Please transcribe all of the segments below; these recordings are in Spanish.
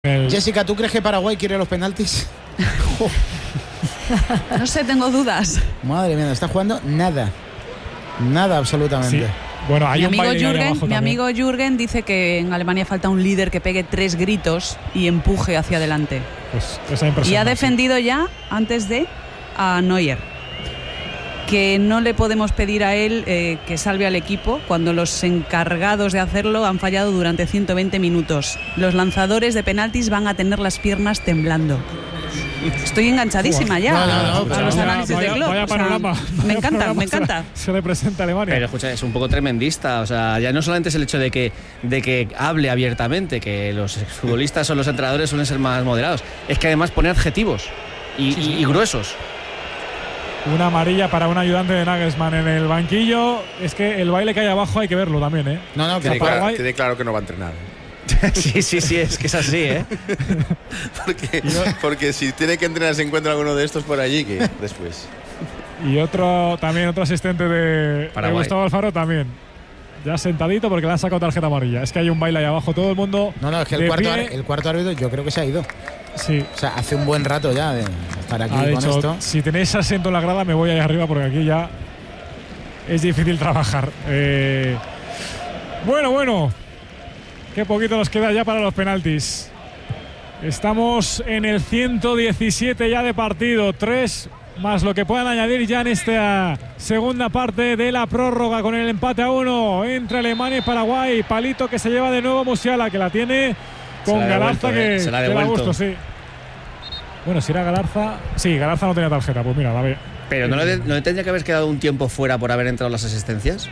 Jessica, ¿tú crees que Paraguay quiere los penaltis? No sé, tengo dudas. Madre mía, no está jugando nada. Nada, absolutamente. Sí. Bueno, hay mi amigo Jürgen dice que en Alemania falta un líder que pegue 3 gritos y empuje hacia adelante. Pues esa impresión. Y ha defendido ya, antes de, a Neuer. Que no le podemos pedir a él que salve al equipo cuando los encargados de hacerlo han fallado durante 120 minutos. Los lanzadores de penaltis van a tener las piernas temblando. Estoy enganchadísima ya a los análisis de Klopp. Vaya panorama. Me encanta. Se representa Alemania. Pero escucha, es un poco tremendista. O sea, ya no solamente es el hecho de que hable abiertamente, que los futbolistas o los entrenadores suelen ser más moderados, es que además pone adjetivos y gruesos. Una amarilla para un ayudante de Nagelsmann en el banquillo. Es que el baile que hay abajo hay que verlo también, ¿eh? No, que quede claro que no va a entrenar. Sí, es que es así, ¿eh? porque si tiene que entrenar se encuentra alguno de estos por allí, que después. Y otro asistente de Gustavo Alfaro también. Ya sentadito porque le han sacado tarjeta amarilla. Es que hay un baile ahí abajo, todo el mundo. No, es que el cuarto árbitro yo creo que se ha ido. Sí. O sea, hace un buen rato ya de estar aquí con esto. Si tenéis asiento en la grada me voy ahí arriba porque aquí ya es difícil trabajar. Bueno. Qué poquito nos queda ya para los penaltis. Estamos en el 117 ya de partido. 3 más lo que puedan añadir ya en esta segunda parte de la prórroga con el empate a 1 entre Alemania y Paraguay. Palito que se lleva de nuevo Musiala, que la tiene con Galarza, que se la ha da devuelto. gusto, sí. Bueno, si era Galarza. Sí, Galarza no tenía tarjeta, pues mira, la ve. Pero ¿no le tendría que haber quedado un tiempo fuera por haber entrado las asistencias?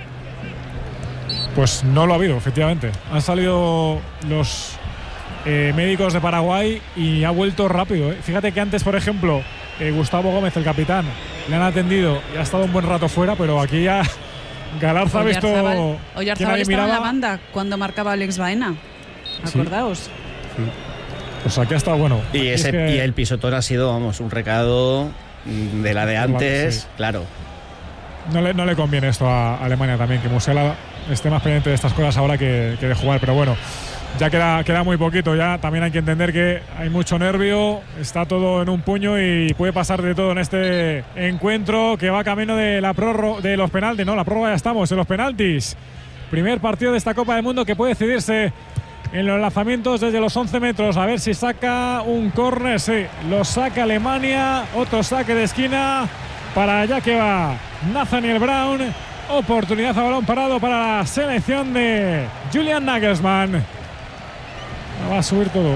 Pues no lo ha habido, efectivamente. Han salido los médicos de Paraguay y ha vuelto rápido. Fíjate que antes, por ejemplo, Gustavo Gómez, el capitán, le han atendido y ha estado un buen rato fuera, pero aquí ya Galarza ha visto. Oyarzábal estaba en la banda cuando marcaba Alex Baena. Acordaos. Sí. Pues aquí ha estado bueno. Y el pisotón ha sido, un recado de la de antes, sí. Claro. No le conviene esto a Alemania también, que Musiala esté más pendiente de estas cosas ahora que de jugar, pero bueno, ya queda muy poquito. Ya también hay que entender que hay mucho nervio, está todo en un puño y puede pasar de todo en este encuentro que va camino de la prórroga, de los penaltis. No, la prórroga ya estamos en los penaltis. Primer partido de esta Copa del Mundo que puede decidirse en los lanzamientos desde los 11 metros. A ver si saca un córner. Sí, lo saca Alemania. Otro saque de esquina para allá que va Nathaniel Brown. Oportunidad a balón parado para la selección de Julian Nagelsmann. Va a subir todo.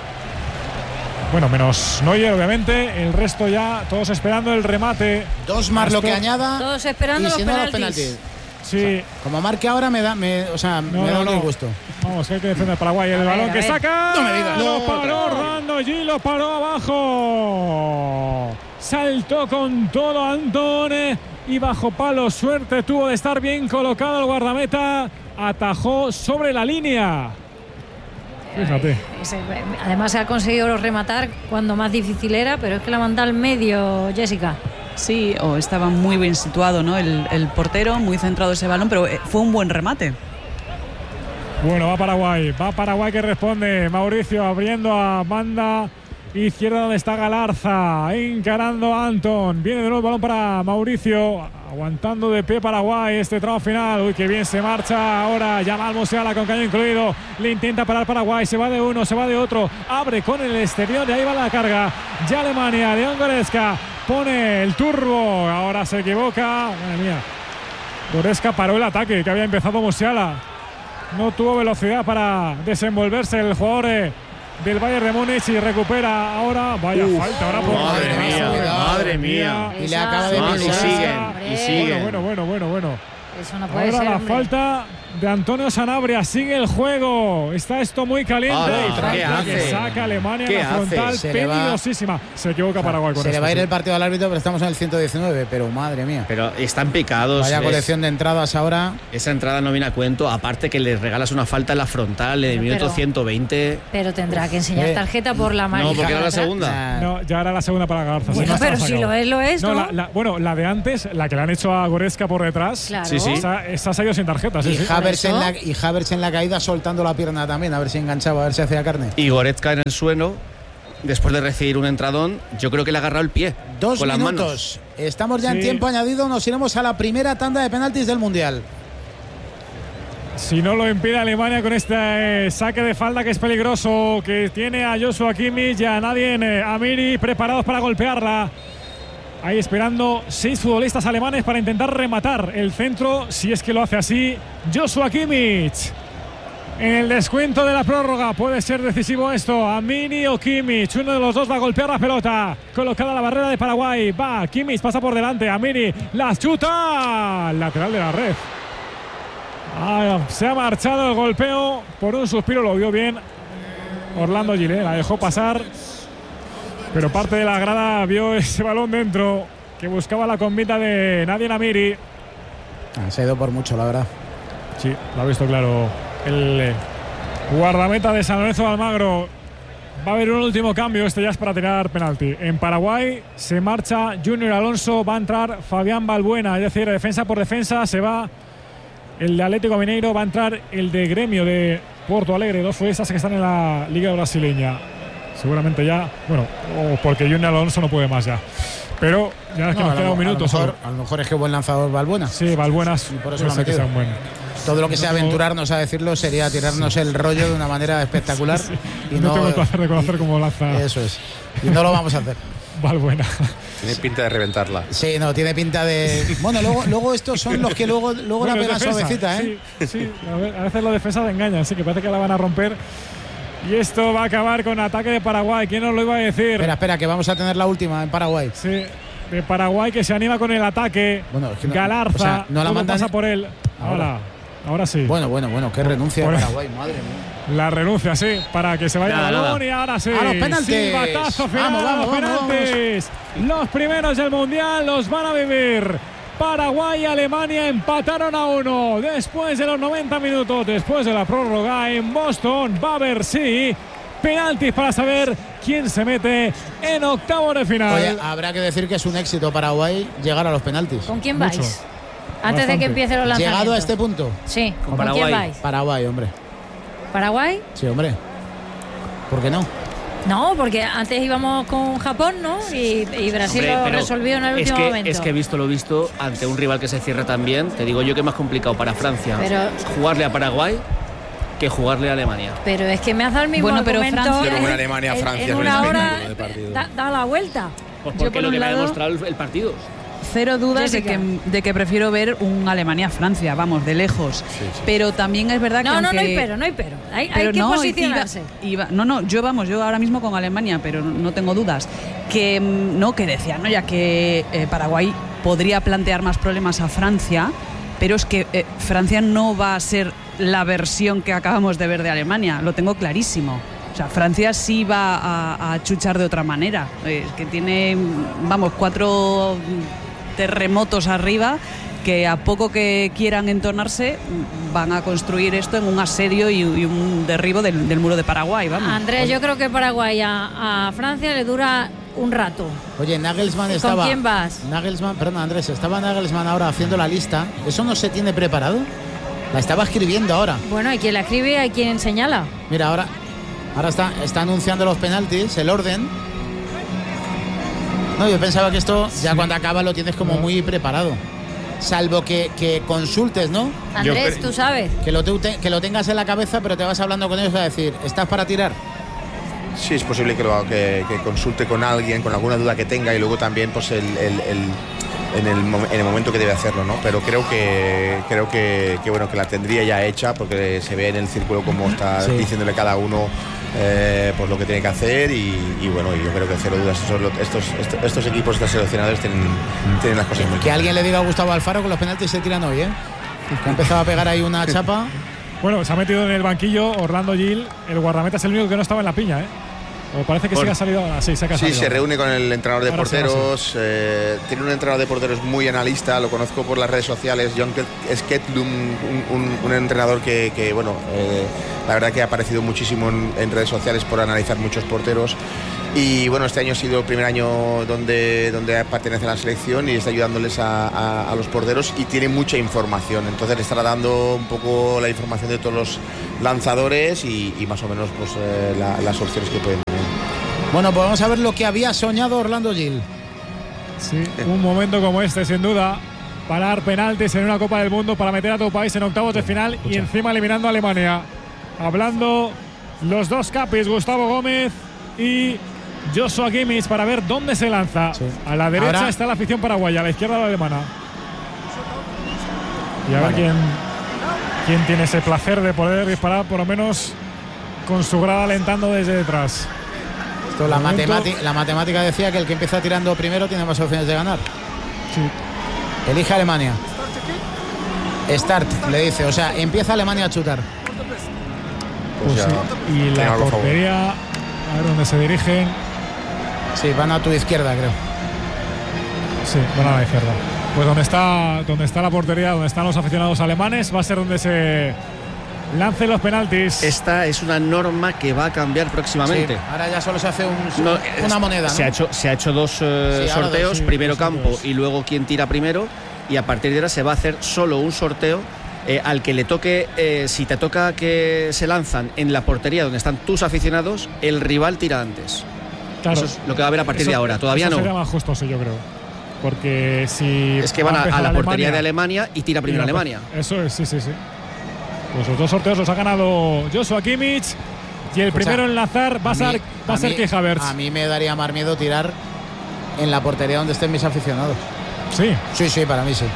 Bueno, menos Neuer, obviamente. El resto ya, todos esperando el remate. 2 más lo que añada. Todos esperando los penaltis. Sí. O sea, como marque ahora me da el gusto. Vamos, que hay que defender Paraguay. El balón que saca. No me digas. Lo paró Orlando G, lo paró abajo. Saltó con todo Antón y bajo palo. Suerte tuvo de estar bien colocado el guardameta. Atajó sobre la línea. Fíjate. Además ha conseguido rematar cuando más difícil era, pero es que la manda al medio, Jessica. Sí, estaba muy bien situado, ¿no? El portero, muy centrado ese balón, pero fue un buen remate. Bueno, va Paraguay que responde. Mauricio abriendo a banda izquierda donde está Galarza, encarando a Antón. Viene de nuevo el balón para Mauricio, aguantando de pie Paraguay este tramo final. Uy, qué bien se marcha ahora Yamal Musiala con cañón incluido. Le intenta parar Paraguay, se va de uno, se va de otro. Abre con el exterior y ahí va la carga. Ya Alemania, León Goretzka pone el turbo. Ahora se equivoca. Madre mía. Goretzka paró el ataque que había empezado Musiala. No tuvo velocidad para desenvolverse el jugador del Bayern de Múnich y recupera ahora. Vaya falta ahora por madre mía. Y le acaba de y siguen. Bueno. Eso no puede ahora ser, la hombre. Falta de Antonio Sanabria. Sigue el juego. Está esto muy caliente. ¿Qué hace? Que saca Alemania en la frontal. Peligrosísima. Se equivoca Paraguay con Se esto, le va a ir el partido al árbitro, pero estamos en el 119. Pero madre mía. Pero están picados. Vaya colección de entradas ahora. Esa entrada no viene a cuento. Aparte que le regalas una falta en la frontal en el minuto 120. Pero tendrá que enseñar tarjeta por la amarilla. No, porque era la segunda. No, ya era la segunda para Garza. Bueno, pero si lo es, ¿no? Bueno, la de antes, la que le han hecho a Goretzka por detrás. Claro. Sí. Esa se ha ido sin tarjeta. Y sí. Javi Havertz en la caída soltando la pierna también, a ver si enganchaba, a ver si hacía carne. Y Goretzka en el suelo, después de recibir un entradón, yo creo que le ha agarrado el pie. 2 con minutos. las manos. Estamos ya en tiempo añadido, nos iremos a la primera tanda de penaltis del Mundial. Si no lo impide Alemania con este saque de falda que es peligroso, que tiene a Joshua Kimmich y a Nadine Amiri preparados para golpearla. Ahí esperando 6 futbolistas alemanes para intentar rematar el centro, si es que lo hace así Joshua Kimmich. En el descuento de la prórroga puede ser decisivo esto. Amiri o Kimmich, uno de los dos va a golpear la pelota. Colocada la barrera de Paraguay, va Kimmich, pasa por delante, Amiri la chuta, lateral de la red. Se ha marchado el golpeo por un suspiro, lo vio bien Orlando Gilet, la dejó pasar, pero parte de la grada vio ese balón dentro que buscaba la convita de Nadine Amiri. Se ha ido por mucho, la verdad. Sí, lo ha visto claro el guardameta de San Lorenzo de Almagro. Va a haber un último cambio, este ya es para tirar penalti. En Paraguay se marcha Junior Alonso, va a entrar Fabián Balbuena, es decir, defensa por defensa, se va el de Atlético Mineiro, va a entrar el de Gremio de Porto Alegre, 2 futbolistas que están en la liga brasileña. Seguramente ya, bueno, o porque Junior Alonso no puede más ya. Pero ya es que nos queda un minuto solo. A lo mejor es que buen lanzador Balbuena. Sí, Balbuena, por eso lo ha metido. Todo lo que sea aventurarnos a decirlo sería tirarnos el rollo de una manera espectacular. Sí. Y no tengo el placer de conocer cómo lanza. Eso es. Y no lo vamos a hacer. Balbuena. Tiene pinta de reventarla. Sí, no, tiene pinta de. Bueno, luego estos son los que luego la pegan suavecita, ¿eh? Sí, a veces los defensas engañan, sí, que parece que la van a romper. Y esto va a acabar con ataque de Paraguay. ¿Quién nos lo iba a decir? Espera, que vamos a tener la última en Paraguay. Sí, de Paraguay que se anima con el ataque. Bueno, es que no, Galarza, o sea, no la mandan, pasa por él. Ahora sí. Bueno, qué renuncia de Paraguay, madre mía. La renuncia, sí, para que se vaya el balón y ahora sí. A los penaltis. Silbatazo final a los penaltis. Los primeros del Mundial los van a vivir. Paraguay y Alemania empataron a 1 después de los 90 minutos, después de la prórroga en Boston. Va a haber, sí, penaltis para saber quién se mete en octavos de final. Oye, habrá que decir que es un éxito Paraguay llegar a los penaltis. ¿Con quién vais? Antes de que empiece los lanzamientos. ¿Llegado a este punto? Sí, ¿con Paraguay. quién vais? Paraguay, hombre. ¿Paraguay? Sí, hombre. ¿Por qué no? No, porque antes íbamos con Japón, ¿no? Y Brasil lo resolvió en el último momento. Es que visto lo visto, ante un rival que se cierra también, te digo yo que es más complicado para Francia jugarle a Paraguay que jugarle a Alemania. Pero es que me has dado el mismo argumento. Pero en Alemania-Francia en una hora da la vuelta. Pues porque lo que me ha demostrado el partido. Cero dudas de que prefiero ver un Alemania-Francia, vamos, de lejos. Sí. Pero también es verdad que no hay pero. Hay que posicionarse. Yo ahora mismo con Alemania, pero no tengo dudas. Que decían, ¿no? Ya que Paraguay podría plantear más problemas a Francia, pero es que Francia no va a ser la versión que acabamos de ver de Alemania, lo tengo clarísimo. O sea, Francia sí va a chuchar de otra manera. Que tiene, 4 terremotos arriba que a poco que quieran entonarse van a construir esto en un asedio y un derribo del muro de Paraguay. Vamos. Andrés, yo creo que Paraguay a Francia le dura un rato. Oye, Nagelsmann estaba... ¿Con quién vas? Andrés, estaba Nagelsmann ahora haciendo la lista. ¿Eso no se tiene preparado? La estaba escribiendo ahora. Bueno, hay quien la escribe y hay quien señala. Mira, ahora está anunciando los penaltis, el orden. No, yo pensaba que esto ya cuando acaba lo tienes como muy preparado. Salvo que consultes, ¿no? Andrés, tú sabes. Que lo tengas en la cabeza, pero te vas hablando con ellos a decir, ¿estás para tirar? Sí, es posible que consulte con alguien, con alguna duda que tenga y luego también pues en el momento que debe hacerlo, ¿no? Pero creo que bueno, que la tendría ya hecha porque se ve en el círculo cómo está diciéndole cada uno pues lo que tiene que hacer y bueno, yo creo que cero dudas estos equipos, estos seleccionadores tienen las cosas muy que alguien le diga a Gustavo Alfaro que los penaltis se tiran hoy, que ha empezado a pegar ahí una chapa. Bueno, se ha metido en el banquillo Orlando Gil, el guardameta es el único que no estaba en la piña, O parece que sí ha salido. Sí, se reúne con el entrenador de ahora porteros. Tiene un entrenador de porteros muy analista, lo conozco por las redes sociales, John Sketlum, un entrenador que bueno, la verdad que ha aparecido muchísimo en redes sociales por analizar muchos porteros. Y bueno, este año ha sido el primer año donde pertenece a la selección y está ayudándoles a los porteros y tiene mucha información. Entonces le estará dando un poco la información de todos los lanzadores y más o menos pues las opciones que pueden tener. Bueno, pues vamos a ver lo que había soñado Orlando Gil. Sí, un momento como este, sin duda. Parar penaltis en una Copa del Mundo para meter a tu país en octavos de final y encima eliminando a Alemania. Hablando los dos capis, Gustavo Gómez y Joshua Kimmich, para ver dónde se lanza. Sí. A la derecha ahora está la afición paraguaya, a la izquierda la alemana. Y a ver quién tiene ese placer de poder disparar, por lo menos con su grada alentando desde detrás. Esto, la matemática decía que el que empieza tirando primero tiene más opciones de ganar. Sí. Elige Alemania. Start, le dice. O sea, empieza Alemania a chutar. Pues sí. Y la portería, a ver dónde se dirigen. Sí, van a tu izquierda, creo. Sí, van a la izquierda. Pues donde está la portería, donde están los aficionados alemanes, va a ser donde se lancen los penaltis. Esta es una norma que va a cambiar próximamente. Sí, ahora ya solo se hace una moneda, ¿no? Se ha hecho dos sorteos, primero campo y luego quien tira primero, y a partir de ahora se va a hacer solo un sorteo al que le toque. Si te toca que se lanzan en la portería donde están tus aficionados, el rival tira antes. Claro. Eso es lo que va a haber a partir de ahora. Todavía no. Sería más justo, sí, yo creo. Porque si. Es que van a la portería de Alemania y tira primero Alemania. Eso es, sí. Pues los dos sorteos los ha ganado Joshua Kimmich. Y el primero en lanzar va a ser Kai Havertz. A mí me daría más miedo tirar en la portería donde estén mis aficionados. Sí. Sí, para mí sí.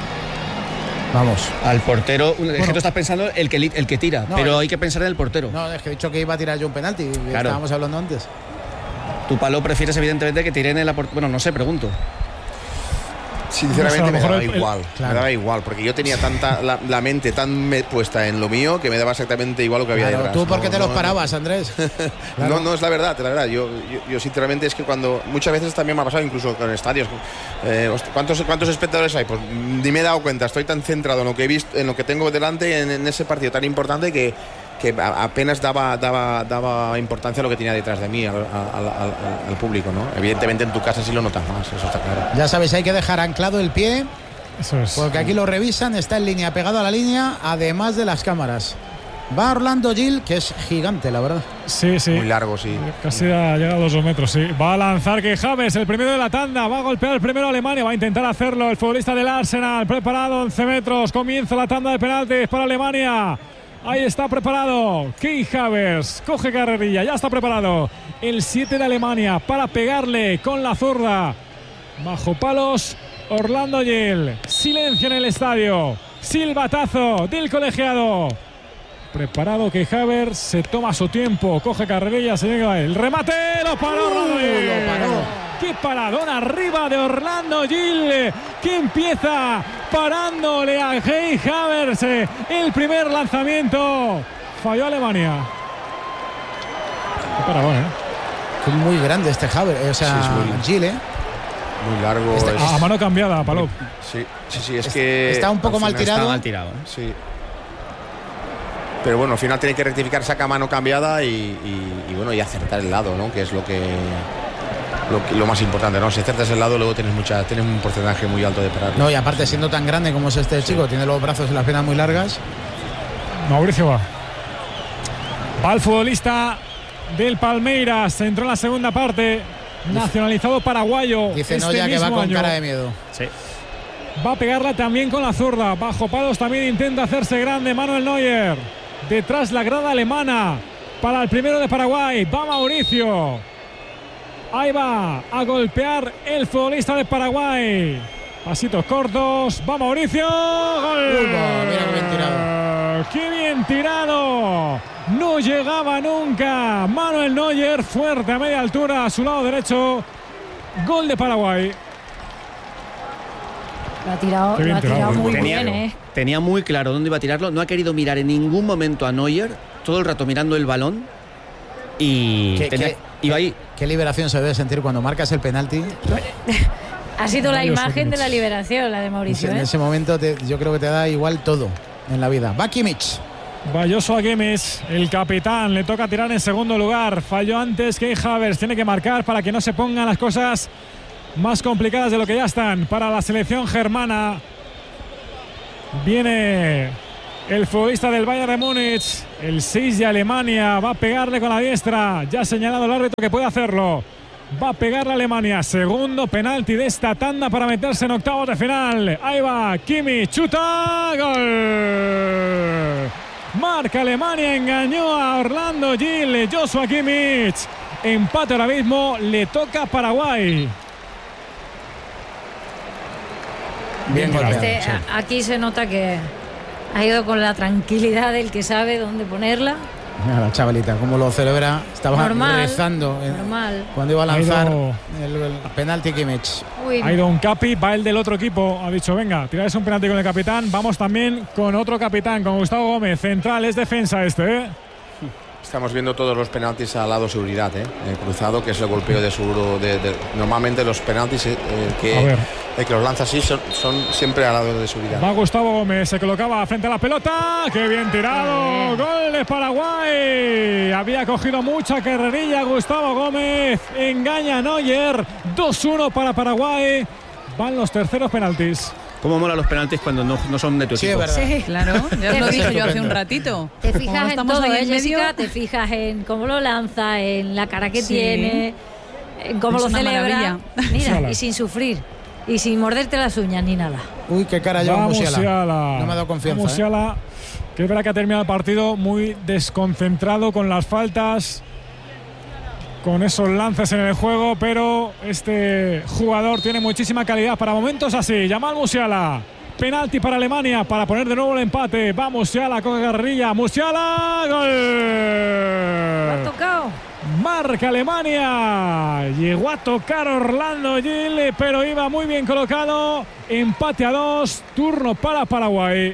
Vamos. Al portero, es que tú estás pensando el que tira, no, pero hay que pensar en el portero. No, es que he dicho que iba a tirar yo un penalti. Claro. Estábamos hablando antes. Tu palo prefieres evidentemente que tiren en la portería. Bueno, no sé, pregunto. Sinceramente me daba igual, claro. Me daba igual, porque yo tenía tanta la mente tan puesta en lo mío que me daba exactamente igual lo que había detrás. ¿Tú por qué te los parabas, Andrés? Claro. No, es la verdad. Yo sinceramente es que cuando muchas veces también me ha pasado, incluso con estadios, ¿cuántos espectadores hay? Pues ni me he dado cuenta, estoy tan centrado en lo que he visto, en lo que tengo delante, en ese partido tan importante que apenas daba importancia a lo que tenía detrás de mí, al público, ¿no? Evidentemente en tu casa sí lo notas más, eso está claro. Ya sabéis, hay que dejar anclado el pie, eso es, porque aquí lo revisan, está en línea, pegado a la línea, además de las cámaras. Va Orlando Gil, que es gigante, la verdad. Sí. Muy largo, sí. Casi ha llegado a los 2 metros, sí. Va a lanzar Kai Havertz, el primero de la tanda. Va a golpear el primero Alemania. Va a intentar hacerlo el futbolista del Arsenal. Preparado, 11 metros. Comienza la tanda de penaltis para Alemania. Ahí está preparado Kai Havertz, coge carrerilla, ya está preparado el 7 de Alemania para pegarle con la zurda. Bajo palos, Orlando Gil. Silencio en el estadio. Silbatazo del colegiado. Preparado Kai Havertz, se toma su tiempo, coge carrerilla, se llega el remate, lo paró Orlando Gil. Lo paró. ¡Qué paradón arriba de Orlando Gil! Que empieza parándole a Kai Havertz. El primer lanzamiento. Falló Alemania. Qué paradón, Es muy grande este Havertz. O sea, sí, Gil, muy largo. A mano cambiada, Palop. Sí, es que está un poco mal tirado. Está mal tirado, Sí. Pero bueno, al final tiene que rectificar, saca mano cambiada y acertar el lado, ¿no? Que es lo más importante, ¿no? Si acertas el lado, luego tienes un porcentaje muy alto de parar. No, y aparte, siendo tan grande como es este chico, tiene los brazos y las piernas muy largas. Mauricio va el futbolista del Palmeiras, entró en la segunda parte, nacionalizado paraguayo. Dice Noya que va con cara de miedo. Sí. Va a pegarla también con la zurda. Bajo palos también intenta hacerse grande Manuel Neuer. Detrás la grada alemana para el primero de Paraguay. Va Mauricio. Ahí va a golpear el futbolista de Paraguay. Pasitos cortos. Va Mauricio. ¡Gol! Mira qué bien tirado. ¡Qué bien tirado! No llegaba nunca. Manuel Neuer, fuerte a media altura a su lado derecho. Gol de Paraguay. Lo ha tirado muy bien, Tenía muy claro dónde iba a tirarlo. No ha querido mirar en ningún momento a Neuer. Todo el rato mirando el balón. y iba ahí. Qué liberación se debe sentir cuando marcas el penalti. Ha sido la imagen de la liberación, la de Mauricio. En ese momento yo creo que te da igual todo en la vida. Va Kimmich. Va Joshua Kimmich, el capitán, le toca tirar en segundo lugar. Falló antes que Havertz, tiene que marcar para que no se pongan las cosas más complicadas de lo que ya están para la selección germana. Viene el futbolista del Bayern de Múnich, el 6 de Alemania, va a pegarle con la diestra. Ya ha señalado el árbitro que puede hacerlo. Va a pegarle a Alemania. Segundo penalti de esta tanda para meterse en octavos de final. Ahí va Kimmich, chuta, gol. Marca Alemania, engañó a Orlando Gil, Joshua Kimmich. Empate ahora mismo, le toca a Paraguay. Bien, aquí se nota que ha ido con la tranquilidad del que sabe dónde ponerla. Mira la chavalita, cómo lo celebra. Estaba rezando cuando iba a lanzar el penalti Kimmich. Ha ido un capi, va el del otro equipo. Ha dicho, venga, tiráis un penalti con el capitán. Vamos también con otro capitán, con Gustavo Gómez. Central, es defensa este, Estamos viendo todos los penaltis al lado seguridad, cruzado, que es el golpeo de seguro. Normalmente los penaltis que los lanza así son siempre al lado de seguridad. Va Gustavo Gómez, se colocaba frente a la pelota. ¡Qué bien tirado! ¡Gol de Paraguay! Había cogido mucha carrerilla Gustavo Gómez. Engaña a Neuer. 2-1 para Paraguay. Van los terceros penaltis. ¿Cómo mola los penaltis cuando no son de tu equipo? Sí, claro, ya os lo dije yo hace un ratito. Te fijas en todo, Jessica, te fijas en cómo lo lanza, en la cara que tiene, en cómo lo celebra. Mira, y sin sufrir, y sin morderte las uñas ni nada. Uy, qué cara lleva Musiala. No me ha dado confianza. Musiala, que es verdad que ha terminado el partido muy desconcentrado con las faltas, con esos lances en el juego, pero este jugador tiene muchísima calidad para momentos así. Jamal Musiala, penalti para Alemania para poner de nuevo el empate. Va Musiala con carrilla, Musiala, gol. ¿Lo ha tocado? Marca Alemania, llegó a tocar Orlando Gil, pero iba muy bien colocado. Empate a 2, turno para Paraguay.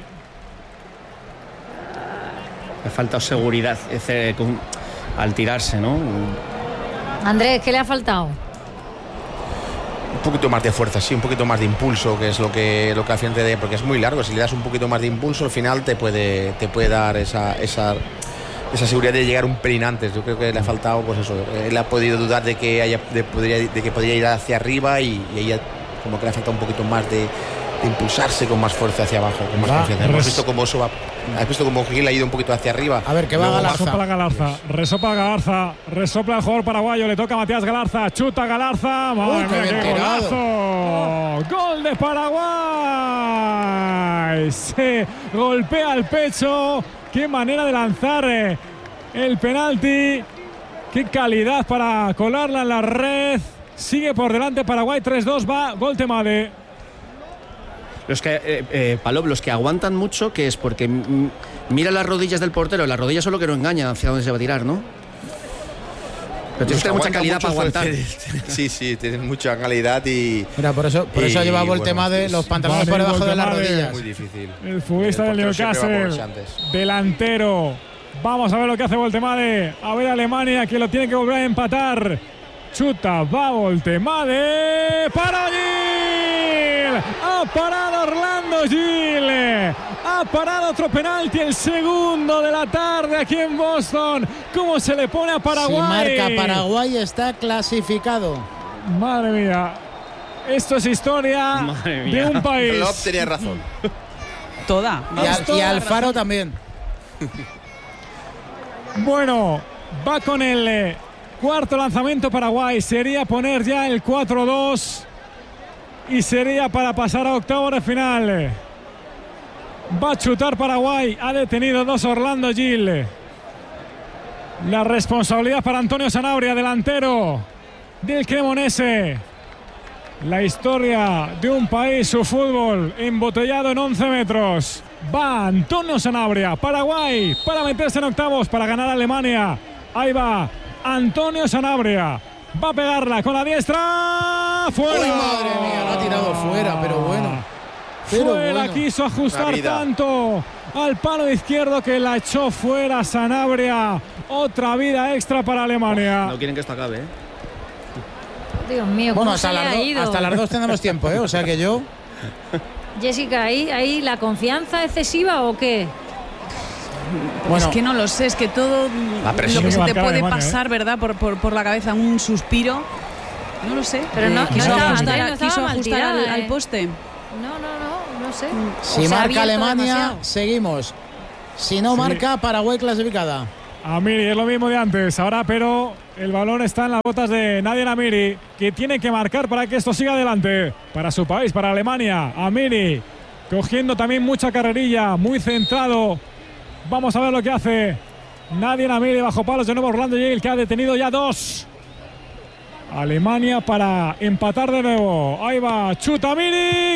Le ha faltado seguridad al tirarse, ¿no? Andrés, ¿qué le ha faltado? Un poquito más de fuerza, sí, un poquito más de impulso, que es lo que al final te dé, porque es muy largo. Si le das un poquito más de impulso, al final te puede dar esa seguridad de llegar un pelín antes. Yo creo que le ha faltado, pues eso. Él ha podido dudar de que podría ir hacia arriba y ella como que le ha faltado un poquito más de impulsarse con más fuerza hacia abajo, con más confianza. Hemos visto cómo eso va. Has visto cómo Gil ha ido un poquito hacia arriba. A ver, que va Galarza. Resopla Galarza. Resopla el jugador paraguayo. Le toca a Matías Galarza. Chuta Galarza. ¡Madre mía, qué golazo! ¡Gol de Paraguay! Se golpea el pecho. ¡Qué manera de lanzar el penalti! ¡Qué calidad para colarla en la red! Sigue por delante Paraguay. 3-2. Va Goltemade. Los que, Palop, los que aguantan mucho, que es porque mira las rodillas del portero, las rodillas son lo que no engañan hacia dónde se va a tirar, ¿no? Pero tienes que tener mucha calidad para aguantar. Sí, tienen mucha calidad y... Mira, por eso lleva Voltemade los pantalones por debajo de las rodillas. Muy difícil. El futbolista del Newcastle, delantero. Vamos a ver lo que hace Voltemade. A ver Alemania, que lo tiene que volver a empatar. Chuta, va Voltemade. ¡Para Gil! Ha parado Orlando Gil. Ha parado otro penalti, el segundo de la tarde aquí en Boston. ¿Cómo se le pone a Paraguay? Si marca Paraguay está clasificado. Madre mía. Esto es historia de un país. Klopp tenía razón. Toda. Y Alfaro también. Bueno, va con el cuarto lanzamiento Paraguay. Sería poner ya el 4-2 y sería para pasar a octavos de final. Va a chutar Paraguay. Ha detenido 2 Orlando Gil. La responsabilidad para Antonio Sanabria, delantero del Cremonese. La historia de un país, su fútbol embotellado en 11 metros. Va Antonio Sanabria, Paraguay, para meterse en octavos, para ganar a Alemania. Ahí va Antonio Sanabria. Va a pegarla con la diestra. ¡Fuera! ¡Uy, madre mía! Lo ha tirado fuera, pero bueno. Fuera, quiso ajustar tanto al palo izquierdo que la echó fuera Sanabria. Otra vida extra para Alemania. No quieren que esto acabe, ¿eh? Dios mío, bueno, hasta las 2 tenemos tiempo, ¿eh? O sea que yo... Jessica, ¿ahí la confianza excesiva o qué? Bueno, es que no lo sé, es que todo lo que se te puede Alemania, pasar, ¿verdad? Por la cabeza, un suspiro. No lo sé. Pero no quiso estaba ajustar al poste. No sé. Si marca Alemania, demasiado. Seguimos. Si no marca, Paraguay clasificada. Amiri, es lo mismo de antes. Ahora, pero el balón está en las botas de Nadia Amiri, que tiene que marcar para que esto siga adelante. Para su país, para Alemania. Amiri, cogiendo también mucha carrerilla, muy centrado. Vamos a ver lo que hace Nadia Amiri bajo palos. De nuevo Orlando Yale, que ha detenido ya 2. Alemania para empatar de nuevo. Ahí va, chuta Amiri,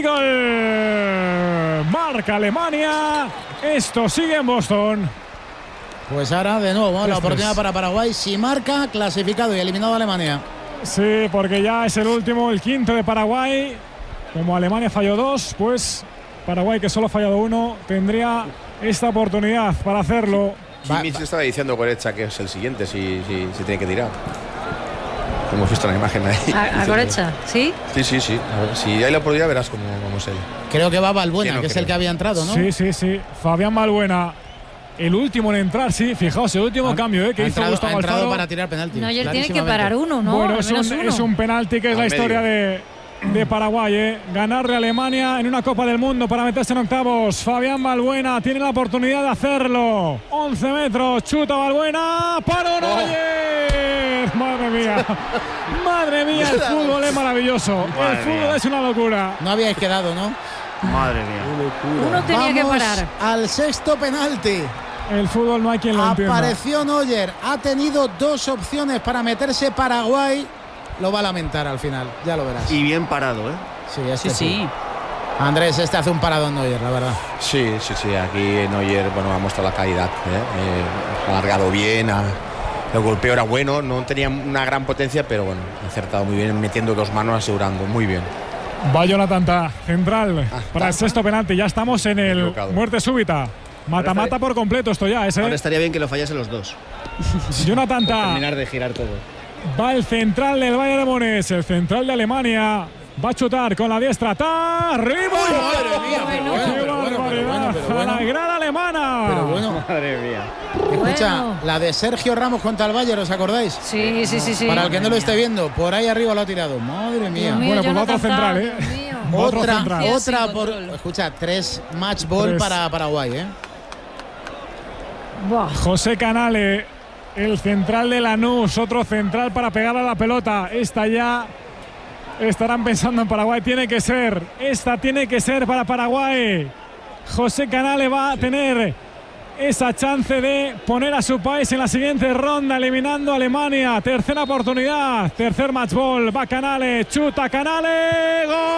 gol. Marca Alemania. Esto sigue en Boston. Pues ahora de nuevo la oportunidad para Paraguay. Si marca, clasificado y eliminado a Alemania. Sí, porque ya es el último, el quinto de Paraguay. Como Alemania falló 2, pues Paraguay, que solo ha fallado 1, tendría esta oportunidad para hacerlo. Kimmich estaba diciendo Goretzka que es el siguiente si tiene que tirar. Hemos visto la imagen ahí. ¿A Goretzka? ¿Sí? Sí. A ver, si hay la oportunidad verás cómo es él. Creo que va Valbuena, que es el que había entrado, ¿no? Sí. Fabián Valbuena. El último en entrar, sí, fijaos, el último cambio que hizo Gustavo Alfaro. Ha entrado para tirar penalti. No, él tiene que parar uno, ¿no? Bueno, es un penalti que es la historia de Paraguay, Ganarle a Alemania en una Copa del Mundo para meterse en octavos. Fabián Valbuena tiene la oportunidad de hacerlo. 11 metros, chuta Valbuena, para Neuer. Madre mía, el fútbol es maravilloso. El fútbol es una locura. No habíais quedado, ¿no? Madre mía. Uno tenía que parar. Al sexto penalti. El fútbol no hay quien lo entienda. Apareció Neuer, ha tenido 2 opciones para meterse. Paraguay lo va a lamentar al final, ya lo verás. Y bien parado, ¿eh? Sí. Andrés, hace un parado en Neuer, la verdad. Sí, aquí Neuer, ha mostrado la calidad, ha alargado bien, el golpeo era bueno, no tenía una gran potencia, pero ha acertado muy bien, metiendo 2 manos, asegurando, muy bien. Va Jonathan Tah, central, para el sexto penalti. Ya estamos en el muerte súbita. Mata-mata por completo esto ya. Ahora estaría bien que lo fallasen los 2. Jonathan Tah. Terminar de girar todo. Va el central del Bayern de Múnich, el central de Alemania. Va a chutar con la diestra. ¡Tá! ¡Arriba! ¡A la gran alemana! Pero bueno. Madre mía. Escucha, la de Sergio Ramos contra el Bayern, ¿os acordáis? Sí. Para el que no lo esté viendo, por ahí arriba lo ha tirado. Madre mía. Bueno, pues va otro central, ¿eh? Otra por... Escucha, 3 match ball para Paraguay, ¿eh? José Canale, el central de Lanús, otro central para pegar a la pelota. Esta ya estarán pensando en Paraguay. Esta tiene que ser para Paraguay. José Canale va a tener esa chance de poner a su país en la siguiente ronda, eliminando a Alemania. Tercera oportunidad, tercer match ball. Va Canale, chuta Canale, gol.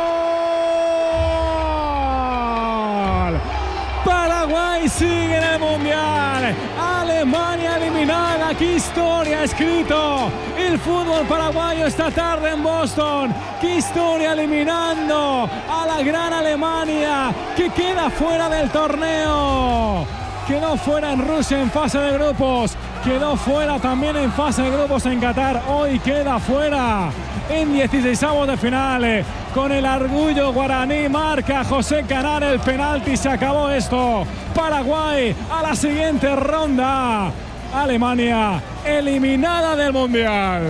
Paraguay sigue en el Mundial. Alemania eliminada. ¡Qué historia ha escrito el fútbol paraguayo esta tarde en Boston! ¡Qué historia eliminando a la gran Alemania, que queda fuera del torneo! Quedó fuera en Rusia en fase de grupos. Quedó fuera también en fase de grupos en Qatar. Hoy queda fuera en 16avos de final. Con el orgullo guaraní marca José Canale el penalti. Se acabó esto. Paraguay a la siguiente ronda. Alemania eliminada del Mundial.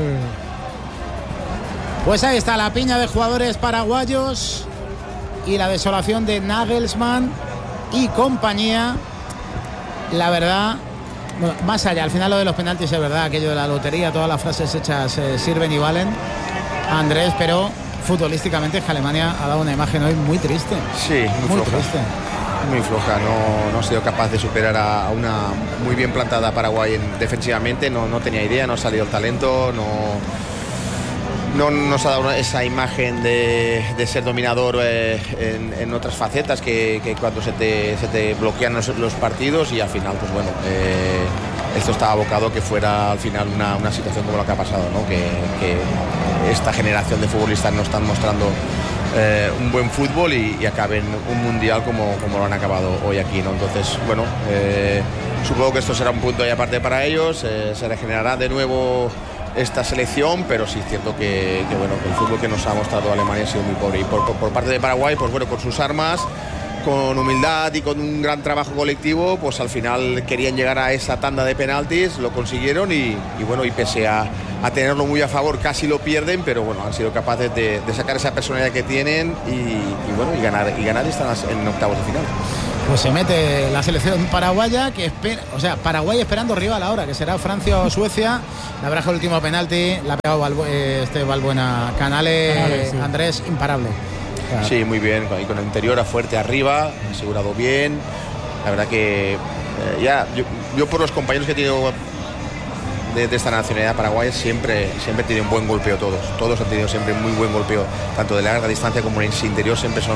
Pues ahí está la piña de jugadores paraguayos y la desolación de Nagelsmann y compañía. La verdad, bueno, más allá, al final lo de los penaltis es verdad, aquello de la lotería, todas las frases hechas sirven y valen, Andrés, pero futbolísticamente es que Alemania ha dado una imagen hoy muy triste. Sí, muy floja. Triste. Muy floja, no ha sido capaz de superar a una muy bien plantada Paraguay defensivamente, no tenía idea, no ha salido el talento, no nos ha dado esa imagen de ser dominador en otras facetas que cuando se te bloquean los partidos, y al final pues bueno, esto estaba abocado que fuera al final una situación como la que ha pasado, ¿no? Que esta generación de futbolistas no están mostrando un buen fútbol y acaben un mundial como lo han acabado hoy aquí, ¿no? Entonces, bueno, supongo que esto será un punto y aparte para ellos, se regenerará de nuevo esta selección, pero sí es cierto que bueno, que el fútbol que nos ha mostrado Alemania ha sido muy pobre, y por parte de Paraguay, pues bueno, con sus armas, con humildad y con un gran trabajo colectivo, pues al final querían llegar a esa tanda de penaltis, lo consiguieron y bueno, y pese a tenerlo muy a favor, casi lo pierden, pero bueno, han sido capaces de sacar esa personalidad que tienen y bueno, y ganar y están en octavos de final. Pues se mete la selección paraguaya, que espera, o sea, Paraguay esperando rival ahora, que será Francia o Suecia. La verdad que el último penalti la ha pegado Balbuena Canales, sí. Andrés, imparable. Claro. Sí, muy bien, con el interior a fuerte arriba, asegurado bien. La verdad que yo por los compañeros que he tenido de esta nacionalidad paraguaya siempre he tenido un buen golpeo todos han tenido siempre muy buen golpeo, tanto de larga distancia como en el interior,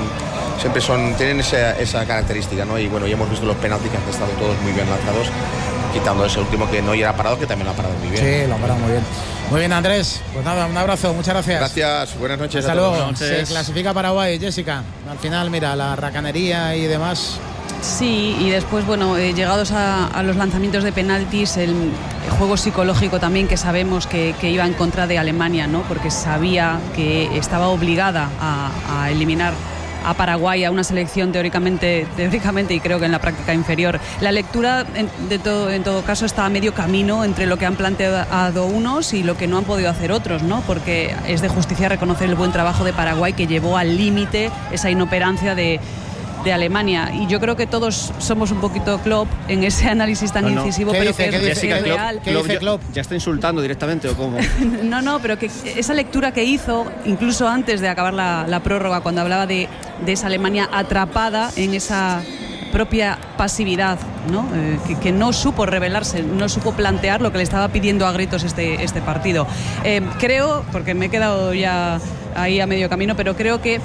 tienen esa característica, ¿no? Y bueno, ya hemos visto los penaltis que han estado todos muy bien lanzados, quitando ese último que no era parado, que también lo ha parado muy bien. Sí, lo ha parado muy bien. Muy bien, Andrés. Pues nada, un abrazo, muchas gracias. Gracias, buenas noches. Hasta luego. Se clasifica Paraguay, Jessica. Al final, mira, la racanería y demás. Sí, y después, bueno, llegados a los lanzamientos de penaltis, el juego psicológico también, que sabemos que iba en contra de Alemania, ¿no? Porque sabía que estaba obligada a eliminar a Paraguay, a una selección teóricamente y creo que en la práctica inferior. La lectura en todo caso está a medio camino entre lo que han planteado unos y lo que no han podido hacer otros, ¿no? Porque es de justicia reconocer el buen trabajo de Paraguay, que llevó al límite esa inoperancia de Alemania, y yo creo que todos somos un poquito Klopp en ese análisis tan incisivo, pero dice, que es real. ¿Qué dice Klopp? ¿Ya está insultando directamente o cómo? No, pero que esa lectura que hizo incluso antes de acabar la prórroga, cuando hablaba de esa Alemania atrapada en esa propia pasividad, ¿no? Que no supo rebelarse, no supo plantear lo que le estaba pidiendo a gritos este partido. Creo, porque me he quedado ya ahí a medio camino, pero creo que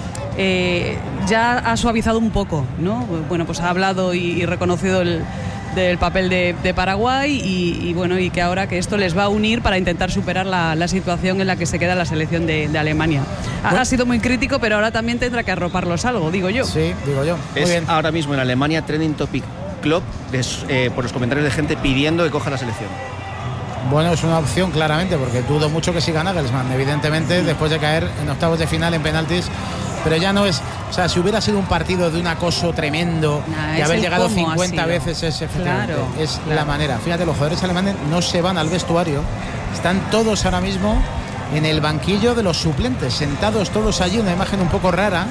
ya ha suavizado un poco, ¿no? Bueno, pues ha hablado y reconocido del papel de Paraguay y bueno, y que ahora que esto les va a unir para intentar superar la situación en la que se queda la selección de Alemania. Ha sido muy crítico, pero ahora también tendrá que arroparlos algo, digo yo. Sí, digo yo. Muy bien. Ahora mismo en Alemania trending topic Klopp por los comentarios de gente pidiendo que coja la selección. Bueno, es una opción claramente, porque dudo mucho que siga Nagelsmann, evidentemente, después de caer en octavos de final en penaltis. Pero ya no es, o sea, si hubiera sido un partido de un acoso tremendo, de haber llegado 50 veces, es la manera. Fíjate, los jugadores alemanes no se van al vestuario, están todos ahora mismo en el banquillo de los suplentes, sentados todos allí, una imagen un poco rara,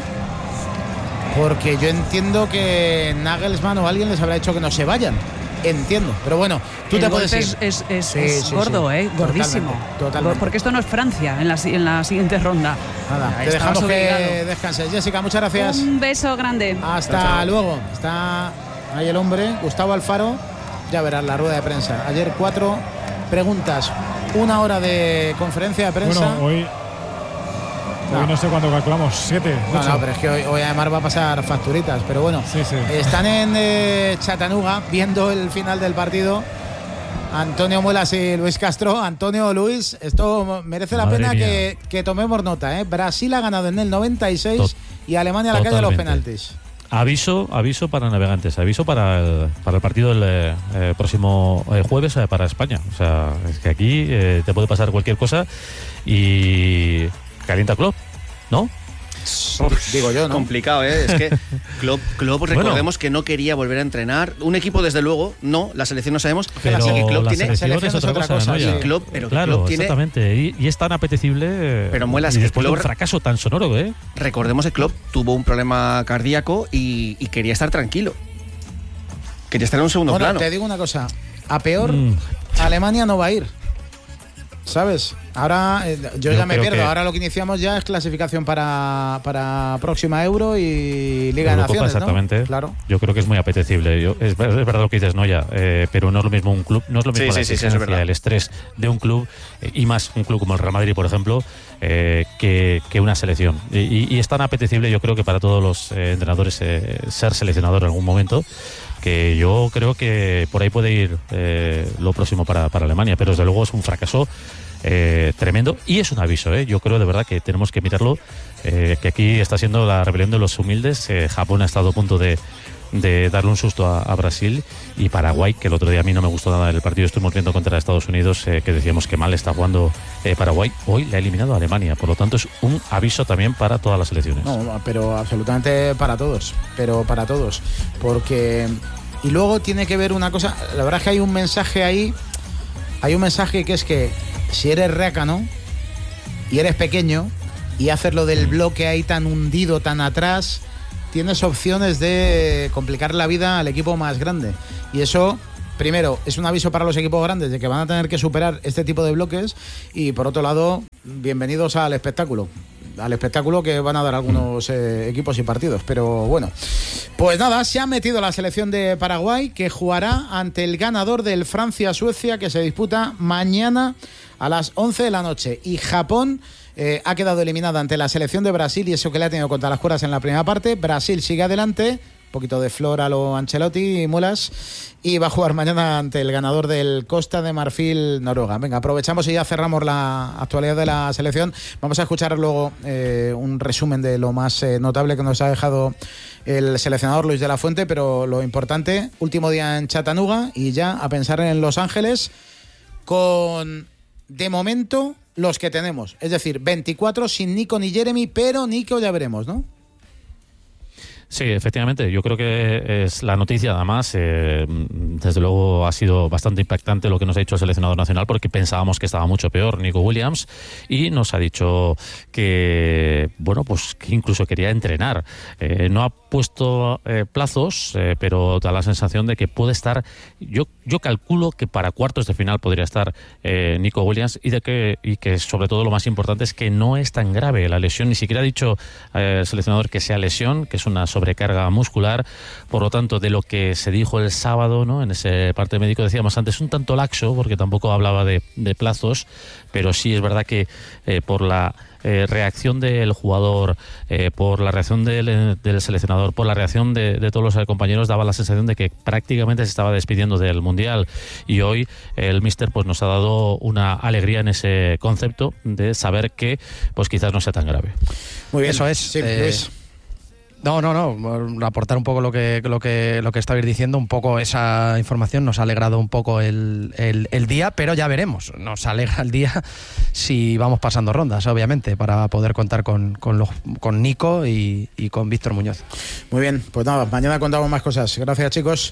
porque yo entiendo que Nagelsmann o alguien les habrá dicho que no se vayan. Entiendo, pero bueno, tú te puedes ir. Es gordo, gordísimo. Totalmente. Porque esto no es Francia en la siguiente ronda. Nada, te dejamos que descanses. Jessica, muchas gracias. Un beso grande. Hasta luego. Está ahí el hombre, Gustavo Alfaro. Ya verás la rueda de prensa. Ayer 4 preguntas, 1 hora de conferencia de prensa. Bueno, hoy no sé cuánto calculamos, 7. No, pero es que hoy además va a pasar facturitas, pero bueno. Sí. Están en Chattanooga viendo el final del partido. Antonio Muelas y Luis Castro. Antonio, Luis, esto merece la pena que tomemos nota, ¿eh? Brasil ha ganado en el 96 y Alemania a la calle de los penaltis. Aviso para navegantes, aviso para el partido del próximo jueves para España. O sea, es que aquí te puede pasar cualquier cosa y calienta Klopp, ¿no? Digo yo, ¿no? Complicado, ¿eh? Es que Klopp recordemos que no quería volver a entrenar. Un equipo, desde luego, no. La selección no sabemos. Pero que Klopp la tiene selección es otra cosa. Sí, claro, Klopp tiene... exactamente. Y es tan apetecible. Pero Muelas, y después de un fracaso tan sonoro, ¿eh? Recordemos que Klopp tuvo un problema cardíaco y quería estar tranquilo. Quería estar en un segundo plano. Te digo una cosa. A peor, Alemania no va a ir. ¿Sabes? Ahora yo ya me pierdo. Ahora lo que iniciamos ya es clasificación para próxima Euro y Liga de Naciones, exactamente. ¿no? Claro. Yo creo que es muy apetecible. Es verdad lo que dices, Noya, pero no es lo mismo un club, no es lo mismo la exigencia, el estrés de un club y más un club como el Real Madrid, por ejemplo, que una selección. Y es tan apetecible, yo creo que para todos los entrenadores ser seleccionador en algún momento, que yo creo que por ahí puede ir lo próximo para Alemania, pero desde luego es un fracaso tremendo y es un aviso, yo creo de verdad que tenemos que mirarlo que aquí está siendo la rebelión de los humildes. Japón ha estado a punto de darle un susto a Brasil, y Paraguay, que el otro día a mí no me gustó nada el partido, estuvimos viendo contra Estados Unidos, que decíamos que mal está jugando Paraguay, hoy le ha eliminado a Alemania, por lo tanto es un aviso también para todas las selecciones. No, pero absolutamente para todos, porque... Y luego tiene que ver una cosa, la verdad es que hay un mensaje ahí, que es que si eres rácano y eres pequeño y haces lo del bloque ahí tan hundido, tan atrás, tienes opciones de complicar la vida al equipo más grande. Y eso, primero, es un aviso para los equipos grandes de que van a tener que superar este tipo de bloques, y por otro lado, bienvenidos al espectáculo que van a dar algunos equipos y partidos. Pero bueno, pues nada, se ha metido la selección de Paraguay, que jugará ante el ganador del Francia-Suecia, que se disputa mañana a las 11 de la noche. Y Japón ha quedado eliminada ante la selección de Brasil, y eso que le ha tenido contra las cuerdas en la primera parte. Brasil sigue adelante, un poquito de flor a lo Ancelotti y Mulas, y va a jugar mañana ante el ganador del Costa de Marfil, Noruega. Venga, aprovechamos y ya cerramos la actualidad de la selección. Vamos a escuchar luego un resumen de lo más notable que nos ha dejado el seleccionador Luis de la Fuente, pero lo importante, último día en Chattanooga y ya a pensar en Los Ángeles con, de momento, los que tenemos. Es decir, 24 sin Nico ni Jeremy, pero Nico ya veremos, ¿no? Sí, efectivamente, yo creo que es la noticia, además, desde luego ha sido bastante impactante lo que nos ha dicho el seleccionador nacional, porque pensábamos que estaba mucho peor Nico Williams, y nos ha dicho que, bueno, pues que incluso quería entrenar. No ha puesto plazos, pero da la sensación de que puede estar, yo calculo que para cuartos de final podría estar Nico Williams, y que sobre todo lo más importante es que no es tan grave la lesión. Ni siquiera ha dicho el seleccionador que sea lesión, que es una sobrecarga muscular. Por lo tanto, de lo que se dijo el sábado, ¿no?, en ese parte médico, decíamos antes, un tanto laxo, porque tampoco hablaba de plazos, pero sí es verdad que por la reacción del jugador, por la reacción del seleccionador, por la reacción de todos los compañeros, daba la sensación de que prácticamente se estaba despidiendo del Mundial. Y hoy el míster pues nos ha dado una alegría en ese concepto de saber que pues quizás no sea tan grave. Muy bien, eso es. Sí, Luis. No, aportar un poco lo que estabais diciendo, un poco esa información nos ha alegrado un poco el día, pero ya veremos, nos alegra el día si vamos pasando rondas, obviamente, para poder contar con Nico y con Víctor Muñoz. Muy bien, pues nada, mañana contamos más cosas. Gracias, chicos.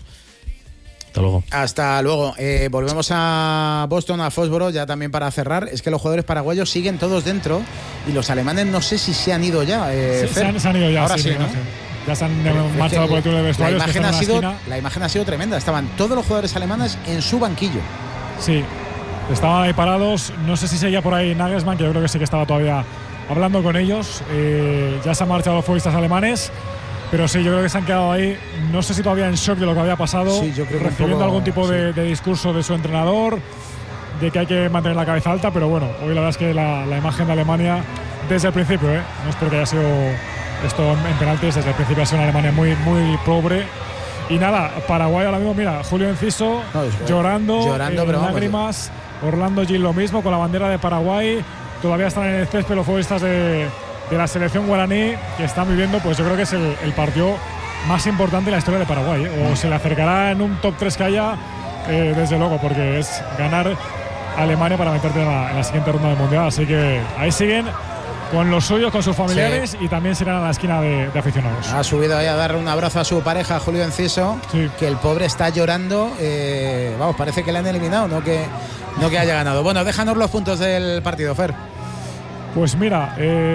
Hasta luego. Volvemos a Boston, a Foxboro, ya también para cerrar. Es que los jugadores paraguayos siguen todos dentro y los alemanes no sé si se han ido ya. Se han ido ya. Ahora sí, ¿no? Ya se han marchado por el túnel de vestuarios. La imagen ha sido tremenda. Estaban todos los jugadores alemanes en su banquillo. Sí, estaban ahí parados. No sé si seguía por ahí Nagelsmann, que yo creo que sí que estaba todavía hablando con ellos. Ya se han marchado los futbolistas alemanes. Pero sí, yo creo que se han quedado ahí, no sé si todavía en shock de lo que había pasado, sí, yo creo que recibiendo algún tipo de discurso de su entrenador, de que hay que mantener la cabeza alta, pero bueno, hoy la verdad es que la imagen de Alemania, desde el principio, no es porque haya sido esto en penaltis, desde el principio ha sido una Alemania muy, muy pobre. Y nada, Paraguay ahora mismo, mira, Julio Enciso llorando pero lágrimas, Orlando Gil lo mismo, con la bandera de Paraguay, todavía están en el césped los futbolistas de la selección guaraní, que están viviendo, pues yo creo que es el partido más importante de la historia de Paraguay, o se le acercará en un top 3 que haya, desde luego, porque es ganar a Alemania para meterte en la siguiente ronda del Mundial. Así que ahí siguen con los suyos, con sus familiares, sí. Y también se irán a la esquina de aficionados. Ha subido ahí a dar un abrazo a su pareja, Julio Enciso, sí. Que el pobre está llorando. Vamos, parece que le han eliminado, no que haya ganado. Bueno, déjanos los puntos del partido, Fer. Pues mira,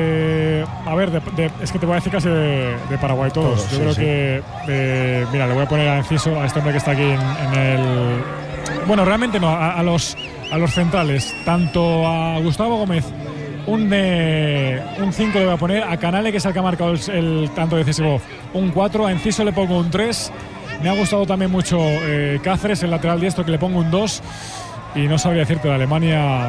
a ver, es que te voy a decir casi de Paraguay todos. Yo creo que, mira, le voy a poner a Enciso, a este hombre que está aquí en el... Bueno, realmente no, a los centrales, tanto a Gustavo Gómez, un 5 le voy a poner, a Canale, que es el que ha marcado el tanto decisivo, un 4, a Enciso le pongo un 3, me ha gustado también mucho Cáceres, el lateral diestro, que le pongo un 2. Y no sabría decirte de Alemania,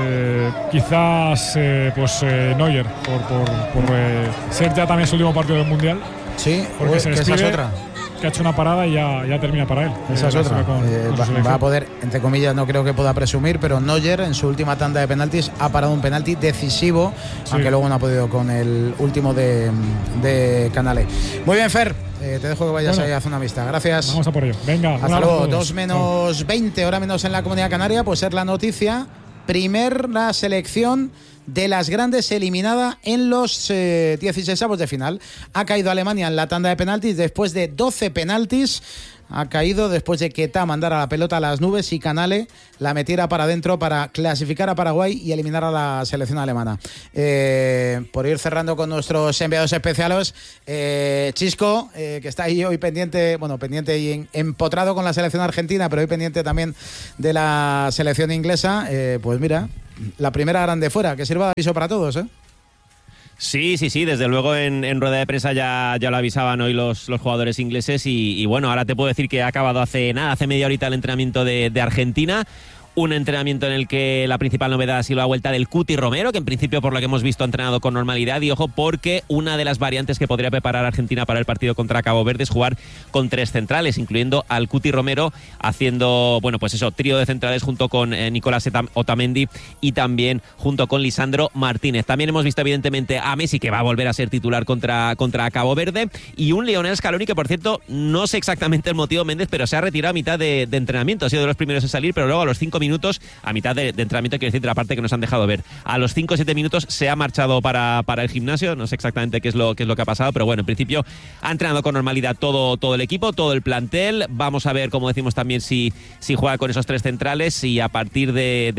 quizás Neuer, por ser ya también su último partido del Mundial. Sí, porque esa es otra. que ha hecho una parada y ya termina para él. Esa es otra. Va a poder, entre comillas, no creo que pueda presumir, pero Neuer en su última tanda de penaltis ha parado un penalti decisivo, aunque luego no ha podido con el último de Canale. Muy bien, Fer. Te dejo que vayas ahí a hacer una vista. Gracias. Vamos a por ello. Venga. Hasta luego. 2:20, hora menos en la Comunidad Canaria. Pues ser la noticia. La selección de las grandes eliminada en los 16avos de final. Ha caído Alemania en la tanda de penaltis después de 12 penaltis. Ha caído después de que Ta mandara la pelota a las nubes y Canale la metiera para adentro para clasificar a Paraguay y eliminar a la selección alemana. Por ir cerrando con nuestros enviados especiales, Chisco, que está ahí hoy pendiente y empotrado con la selección argentina, pero hoy pendiente también de la selección inglesa. Pues mira, la primera grande fuera, que sirva de aviso para todos, ¿eh? Sí, desde luego en rueda de prensa ya lo avisaban hoy los jugadores ingleses y bueno, ahora te puedo decir que ha acabado hace media horita el entrenamiento de Argentina. Un entrenamiento en el que la principal novedad ha sido la vuelta del Cuti Romero, que en principio, por lo que hemos visto, ha entrenado con normalidad. Y ojo, porque una de las variantes que podría preparar Argentina para el partido contra Cabo Verde es jugar con 3 centrales, incluyendo al Cuti Romero, haciendo, trío de centrales junto con Nicolás Otamendi y también junto con Lisandro Martínez. También hemos visto, evidentemente, a Messi, que va a volver a ser titular contra Cabo Verde, y un Lionel Scaloni que, por cierto, no sé exactamente el motivo, Méndez, pero se ha retirado a mitad de entrenamiento. Ha sido de los primeros en salir, pero luego a los 5 minutos, a mitad de entrenamiento, quiero decir, de la parte que nos han dejado ver, a los 5 o 7 minutos se ha marchado para el gimnasio. No sé exactamente qué es lo que ha pasado, pero bueno, en principio ha entrenado con normalidad todo el equipo, todo el plantel. Vamos a ver, como decimos, también si juega con esos 3 centrales, y a partir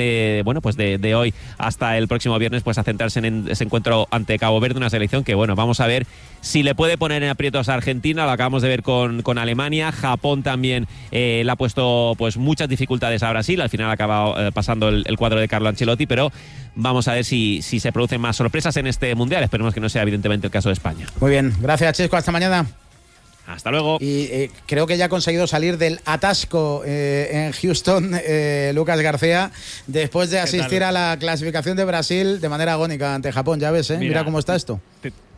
de hoy hasta el próximo viernes, pues a centrarse en ese encuentro ante Cabo Verde, una selección que, vamos a ver si le puede poner en aprietos a Argentina. Lo acabamos de ver con Alemania. Japón también le ha puesto pues muchas dificultades a Brasil. Al final ha acabado pasando el cuadro de Carlo Ancelotti, pero vamos a ver si se producen más sorpresas en este Mundial. Esperemos que no sea evidentemente el caso de España. Muy bien, gracias, Chisco, hasta mañana. Hasta luego. Y creo que ya ha conseguido salir del atasco en Houston, Lucas García, después de asistir a la clasificación de Brasil de manera agónica ante Japón. Ya ves, mira cómo está esto.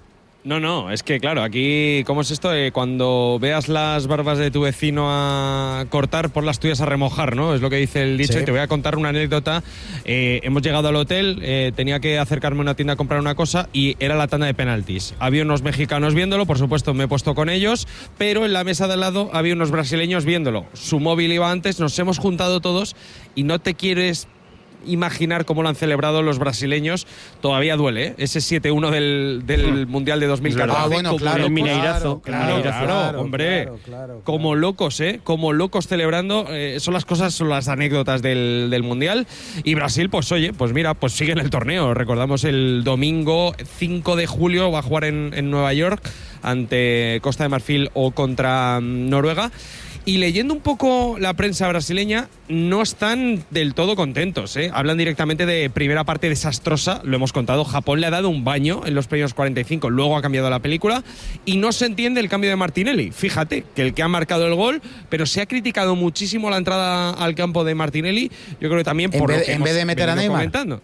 No, es que claro, aquí, ¿cómo es esto? Cuando veas las barbas de tu vecino a cortar, por las tuyas a remojar, ¿no? Es lo que dice el dicho. Sí. Y te voy a contar una anécdota. Hemos llegado al hotel, tenía que acercarme a una tienda a comprar una cosa y era la tanda de penaltis. Había unos mexicanos viéndolo, por supuesto me he puesto con ellos, pero en la mesa de al lado había unos brasileños viéndolo. Su móvil iba antes, nos hemos juntado todos y no te quieres imaginar cómo lo han celebrado los brasileños. Todavía duele, ese 7-1 del Mundial de 2014. Claro, el Mineirazo. Claro, hombre. Como locos, como locos celebrando. Son las anécdotas del Mundial. Y Brasil, pues oye, pues mira, pues sigue en el torneo. Recordamos el domingo 5 de julio va a jugar en Nueva York ante Costa de Marfil o contra Noruega. Y leyendo un poco la prensa brasileña, no están del todo contentos, Hablan directamente de primera parte desastrosa, lo hemos contado. Japón le ha dado un baño en los primeros 45, luego ha cambiado la película, y no se entiende el cambio de Martinelli. Fíjate, que el que ha marcado el gol, pero se ha criticado muchísimo la entrada al campo de Martinelli. Yo creo que también por lo que en vez de meter a Neymar. Comentando.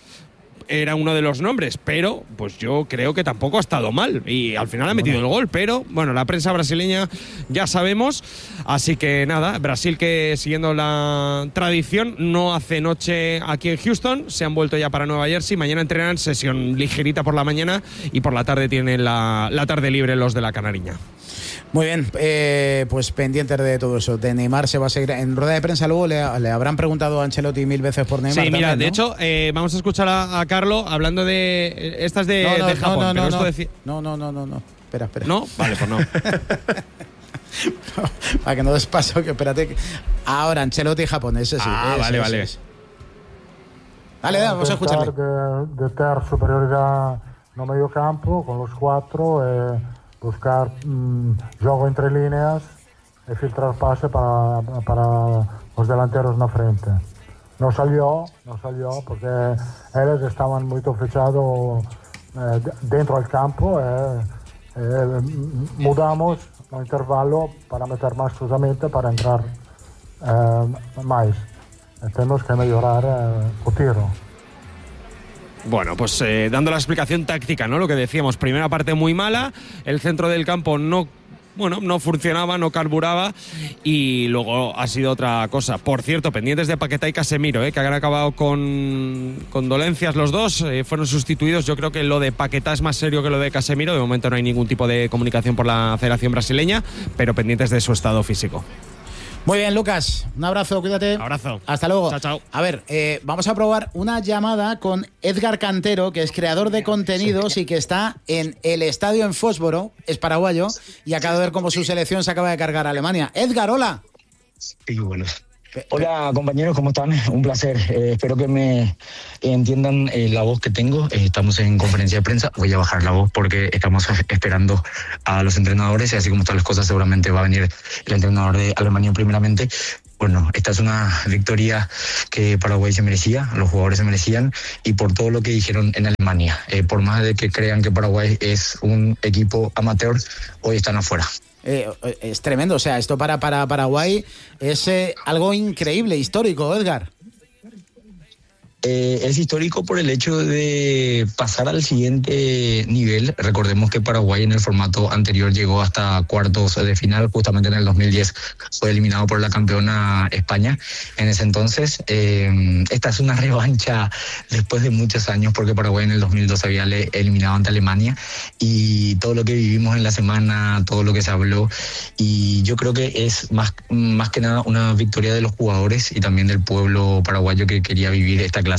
Era uno de los nombres, pero pues yo creo que tampoco ha estado mal y al final ha metido el gol, pero bueno, la prensa brasileña ya sabemos, así que nada, Brasil, que siguiendo la tradición no hace noche aquí en Houston, se han vuelto ya para Nueva Jersey, mañana entrenan, sesión ligerita por la mañana y por la tarde tienen la tarde libre los de la Canariña. Muy bien, pues pendientes de todo eso. De Neymar se va a seguir en rueda de prensa. Luego le habrán preguntado a Ancelotti 1000 veces por Neymar. Sí, mira, también, ¿no? De hecho, vamos a escuchar a Carlo hablando de estas de Japón. No. Espera. ¿No? Vale, pues no. Para que no des paso, que espérate. Ahora, Ancelotti y Japón, ese sí. Vale. Dale, vamos a escucharle. De tener superioridad no medio campo con los 4. Buscar juego entre líneas y filtrar pase para los delanteros en la frente. No salió porque ellos estaban muy fechados dentro del campo. Mudamos un intervalo para meter más cruzamiento para entrar más. Tenemos que mejorar el tiro. Bueno, pues dando la explicación táctica, ¿no? Lo que decíamos, primera parte muy mala, el centro del campo no bueno, no funcionaba, no carburaba, y luego ha sido otra cosa. Por cierto, pendientes de Paquetá y Casemiro, que han acabado con dolencias los dos, fueron sustituidos. Yo creo que lo de Paquetá es más serio que lo de Casemiro. De momento no hay ningún tipo de comunicación por la Federación Brasileña, pero pendientes de su estado físico. Muy bien, Lucas, un abrazo, cuídate. Abrazo. Hasta luego. Chao, chao. A ver, vamos a probar una llamada con Edgar Cantero, que es creador de contenidos y que está en el estadio en Fósforo, es paraguayo, y acaba de ver cómo su selección se acaba de cargar a Alemania. Edgar, hola. Sí, bueno. Hola compañeros, ¿cómo están? Un placer. Espero que me entiendan la voz que tengo. Estamos en conferencia de prensa. Voy a bajar la voz porque estamos esperando a los entrenadores y así como están las cosas seguramente va a venir el entrenador de Alemania primeramente. Bueno, esta es una victoria que Paraguay se merecía, los jugadores se merecían, y por todo lo que dijeron en Alemania. Por más de que crean que Paraguay es un equipo amateur, hoy están afuera. Es tremendo, o sea, esto para Paraguay es algo increíble, histórico, Edgar. Es histórico por el hecho de pasar al siguiente nivel. Recordemos que Paraguay en el formato anterior llegó hasta cuartos de final, justamente en el 2010 fue eliminado por la campeona España. En ese entonces, esta es una revancha después de muchos años, porque Paraguay en el 2002 había eliminado ante Alemania, y todo lo que vivimos en la semana, todo lo que se habló, y yo creo que es más que nada una victoria de los jugadores y también del pueblo paraguayo que quería vivir esta clase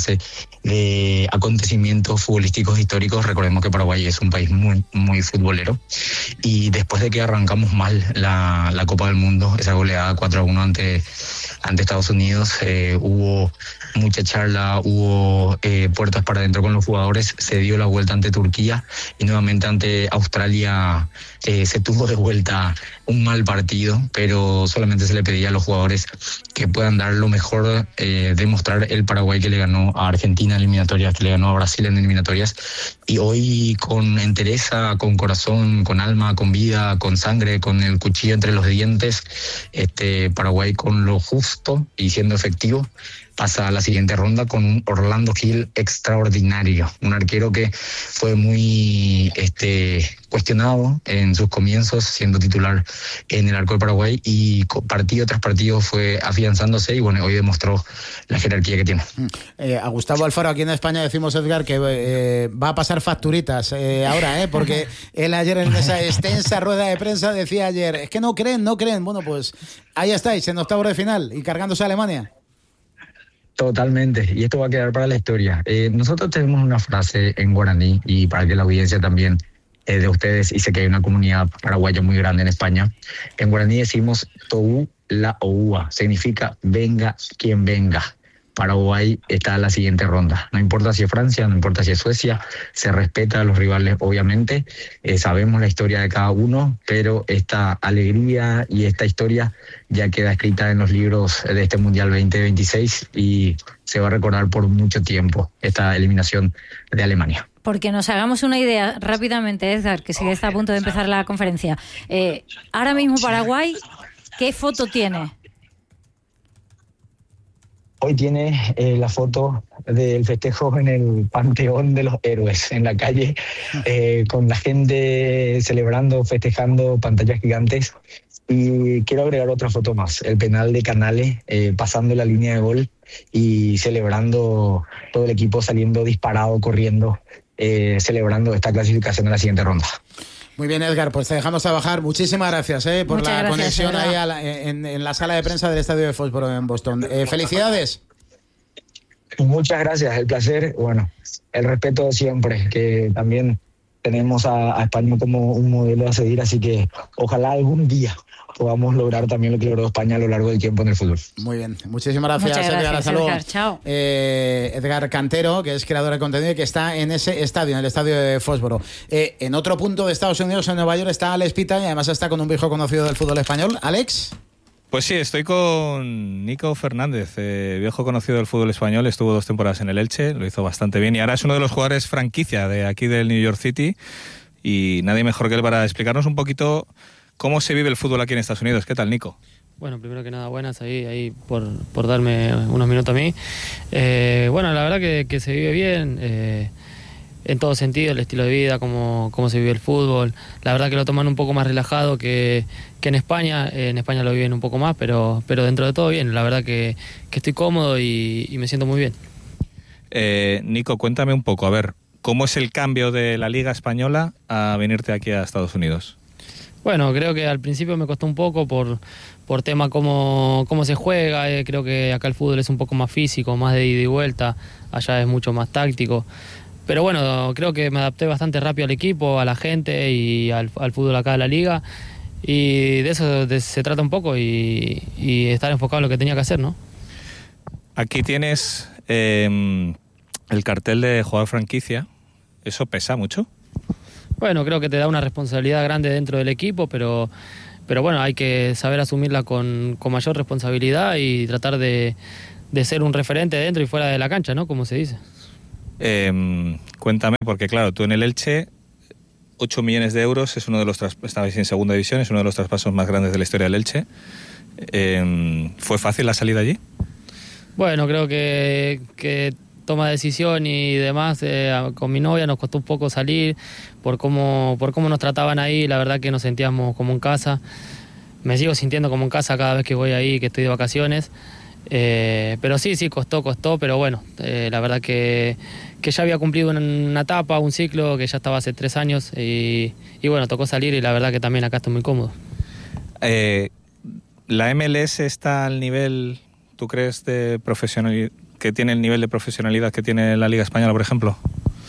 de acontecimientos futbolísticos históricos. Recordemos que Paraguay es un país muy, muy futbolero, y después de que arrancamos mal la Copa del Mundo, esa goleada 4-1 ante Estados Unidos, hubo mucha charla, hubo puertas para adentro con los jugadores, se dio la vuelta ante Turquía y nuevamente ante Australia se tuvo de vuelta un mal partido, pero solamente se le pedía a los jugadores que puedan dar lo mejor, demostrar el Paraguay que le ganó a Argentina en eliminatorias, que le ganó a Brasil en eliminatorias, y hoy con entereza, con corazón, con alma, con vida, con sangre, con el cuchillo entre los dientes, Paraguay con lo justo y siendo efectivo pasa a la siguiente ronda con un Orlando Gil extraordinario, un arquero que fue muy cuestionado en sus comienzos siendo titular en el arco de Paraguay, y partido tras partido fue afianzándose, y bueno, hoy demostró la jerarquía que tiene. A Gustavo Alfaro aquí en España decimos, Edgar, que va a pasar facturitas ahora, porque él ayer en esa extensa rueda de prensa decía ayer, es que no creen, bueno, pues ahí estáis en octavos de final y cargándose a Alemania. Totalmente, y esto va a quedar para la historia. Nosotros tenemos una frase en guaraní, y para que la audiencia también de ustedes, y sé que hay una comunidad paraguaya muy grande en España, en guaraní decimos Tou la Oua, significa venga quien venga. Paraguay está en la siguiente ronda. No importa si es Francia, no importa si es Suecia, se respeta a los rivales, obviamente. Sabemos la historia de cada uno, pero esta alegría y esta historia ya queda escrita en los libros de este Mundial 2026 y se va a recordar por mucho tiempo esta eliminación de Alemania. Porque nos hagamos una idea rápidamente, Edgar, que sí está a punto de empezar la conferencia. Ahora mismo Paraguay, ¿qué foto tiene? Hoy tiene la foto del festejo en el Panteón de los Héroes, en la calle, con la gente celebrando, festejando, pantallas gigantes. Y quiero agregar otra foto más, el penal de Canales, pasando la línea de gol y celebrando, todo el equipo saliendo disparado, corriendo, celebrando esta clasificación a la siguiente ronda. Muy bien, Edgar, pues te dejamos trabajar. Muchísimas gracias por la conexión ahí en la sala de prensa del Estadio de Fósforo en Boston. Felicidades. Muchas gracias, el placer, bueno, el respeto siempre, que también tenemos a España como un modelo a seguir, así que ojalá algún día podamos lograr también lo que logró España a lo largo del tiempo en el fútbol. Muy bien, muchísimas gracias, Edgar. Hasta luego. Edgar, chao. Edgar Cantero, que es creador de contenido y que está en ese estadio, en el estadio de Fósforo. En otro punto de Estados Unidos, en Nueva York, está Alex Pita, y además está con un viejo conocido del fútbol español. Alex. Pues sí, estoy con Nico Fernández, viejo conocido del fútbol español, estuvo 2 temporadas en el Elche, lo hizo bastante bien y ahora es uno de los jugadores franquicia de aquí del New York City, y nadie mejor que él para explicarnos un poquito cómo se vive el fútbol aquí en Estados Unidos. ¿Qué tal, Nico? Bueno, primero que nada, buenas ahí por darme unos minutos a mí. Bueno, la verdad que se vive bien. en todo sentido, el estilo de vida, cómo se vive el fútbol. La verdad que lo toman un poco más relajado que en España. En España lo viven un poco más, pero dentro de todo bien. La verdad que estoy cómodo y me siento muy bien. Nico, cuéntame un poco, a ver, ¿cómo es el cambio de la Liga Española a venirte aquí a Estados Unidos? Bueno, creo que al principio me costó un poco por tema cómo se juega. Creo que acá el fútbol es un poco más físico, más de ida y vuelta. Allá es mucho más táctico. Pero bueno, creo que me adapté bastante rápido al equipo, a la gente y al fútbol acá de la liga. Y de eso se trata un poco y estar enfocado en lo que tenía que hacer, ¿no? Aquí tienes el cartel de jugador franquicia. ¿Eso pesa mucho? Bueno, creo que te da una responsabilidad grande dentro del equipo, pero bueno, hay que saber asumirla con mayor responsabilidad y tratar de ser un referente dentro y fuera de la cancha, ¿no? Como se dice. Cuéntame, porque claro, tú en el Elche, 8 millones de euros, es uno de los estabais en segunda división, es uno de los traspasos más grandes de la historia del Elche. ¿Fue fácil la salida allí? Bueno, creo que toma decisión y demás, con mi novia nos costó un poco salir por cómo nos trataban ahí. La verdad que nos sentíamos como en casa. Me sigo sintiendo como en casa cada vez que voy ahí, que estoy de vacaciones. Pero sí, costó, pero bueno, la verdad que ya había cumplido una etapa, un ciclo que ya estaba hace 3 años y bueno, tocó salir y la verdad que también acá estoy muy cómodo. ¿La MLS está al nivel, tú crees, de profesionalidad, que tiene el nivel de profesionalidad que tiene la Liga Española, por ejemplo?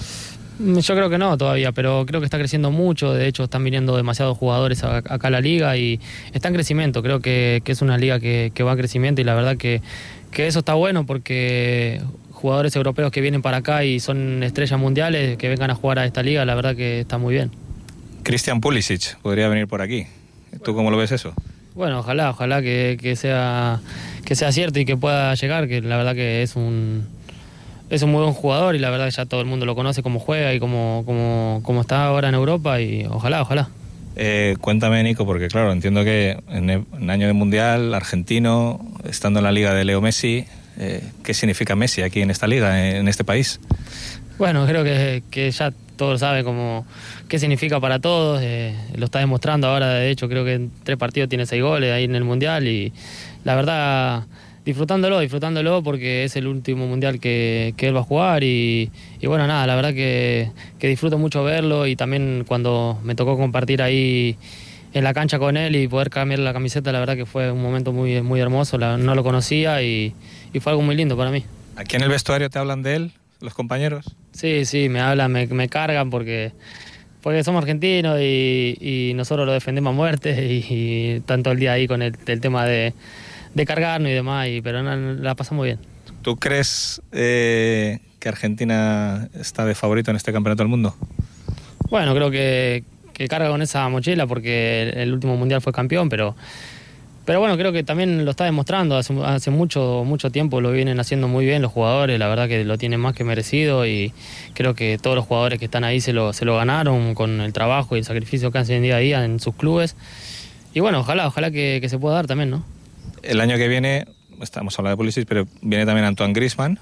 Yo creo que no todavía, pero creo que está creciendo mucho. De hecho, están viniendo demasiados jugadores acá a la liga y está en crecimiento. Creo que es una liga que va en crecimiento y la verdad que eso está bueno porque jugadores europeos que vienen para acá y son estrellas mundiales, que vengan a jugar a esta liga, la verdad que está muy bien. Christian Pulisic podría venir por aquí. ¿Tú cómo lo ves eso? Bueno, ojalá que sea cierto y que pueda llegar, que la verdad que es un muy buen jugador y la verdad que ya todo el mundo lo conoce cómo juega y cómo está ahora en Europa y ojalá. Cuéntame, Nico, porque claro, entiendo que en año de Mundial, argentino, estando en la liga de Leo Messi, ¿qué significa Messi aquí en esta liga, en este país? Bueno, creo que ya todos saben qué significa para todos, lo está demostrando ahora. De hecho, creo que en 3 partidos tiene 6 goles ahí en el Mundial y la verdad disfrutándolo porque es el último Mundial que él va a jugar y bueno, nada, la verdad que disfruto mucho verlo y también cuando me tocó compartir ahí en la cancha con él y poder cambiar la camiseta, la verdad que fue un momento muy, muy hermoso, no lo conocía y fue algo muy lindo para mí. ¿Aquí en el vestuario te hablan de él, los compañeros? Sí, me hablan, me cargan porque somos argentinos y nosotros lo defendemos a muerte y tanto el día ahí con el tema de cargarnos y demás, pero la pasamos bien. ¿Tú crees que Argentina está de favorito en este campeonato del mundo? Bueno, creo que carga con esa mochila porque el último mundial fue campeón, pero bueno, creo que también lo está demostrando. Hace mucho tiempo lo vienen haciendo muy bien los jugadores, la verdad que lo tienen más que merecido y creo que todos los jugadores que están ahí se lo ganaron con el trabajo y el sacrificio que hacen día a día en sus clubes. Y bueno, ojalá que se pueda dar también, ¿no? El año que viene, estamos hablando de Pulisic, pero viene también Antoine Griezmann.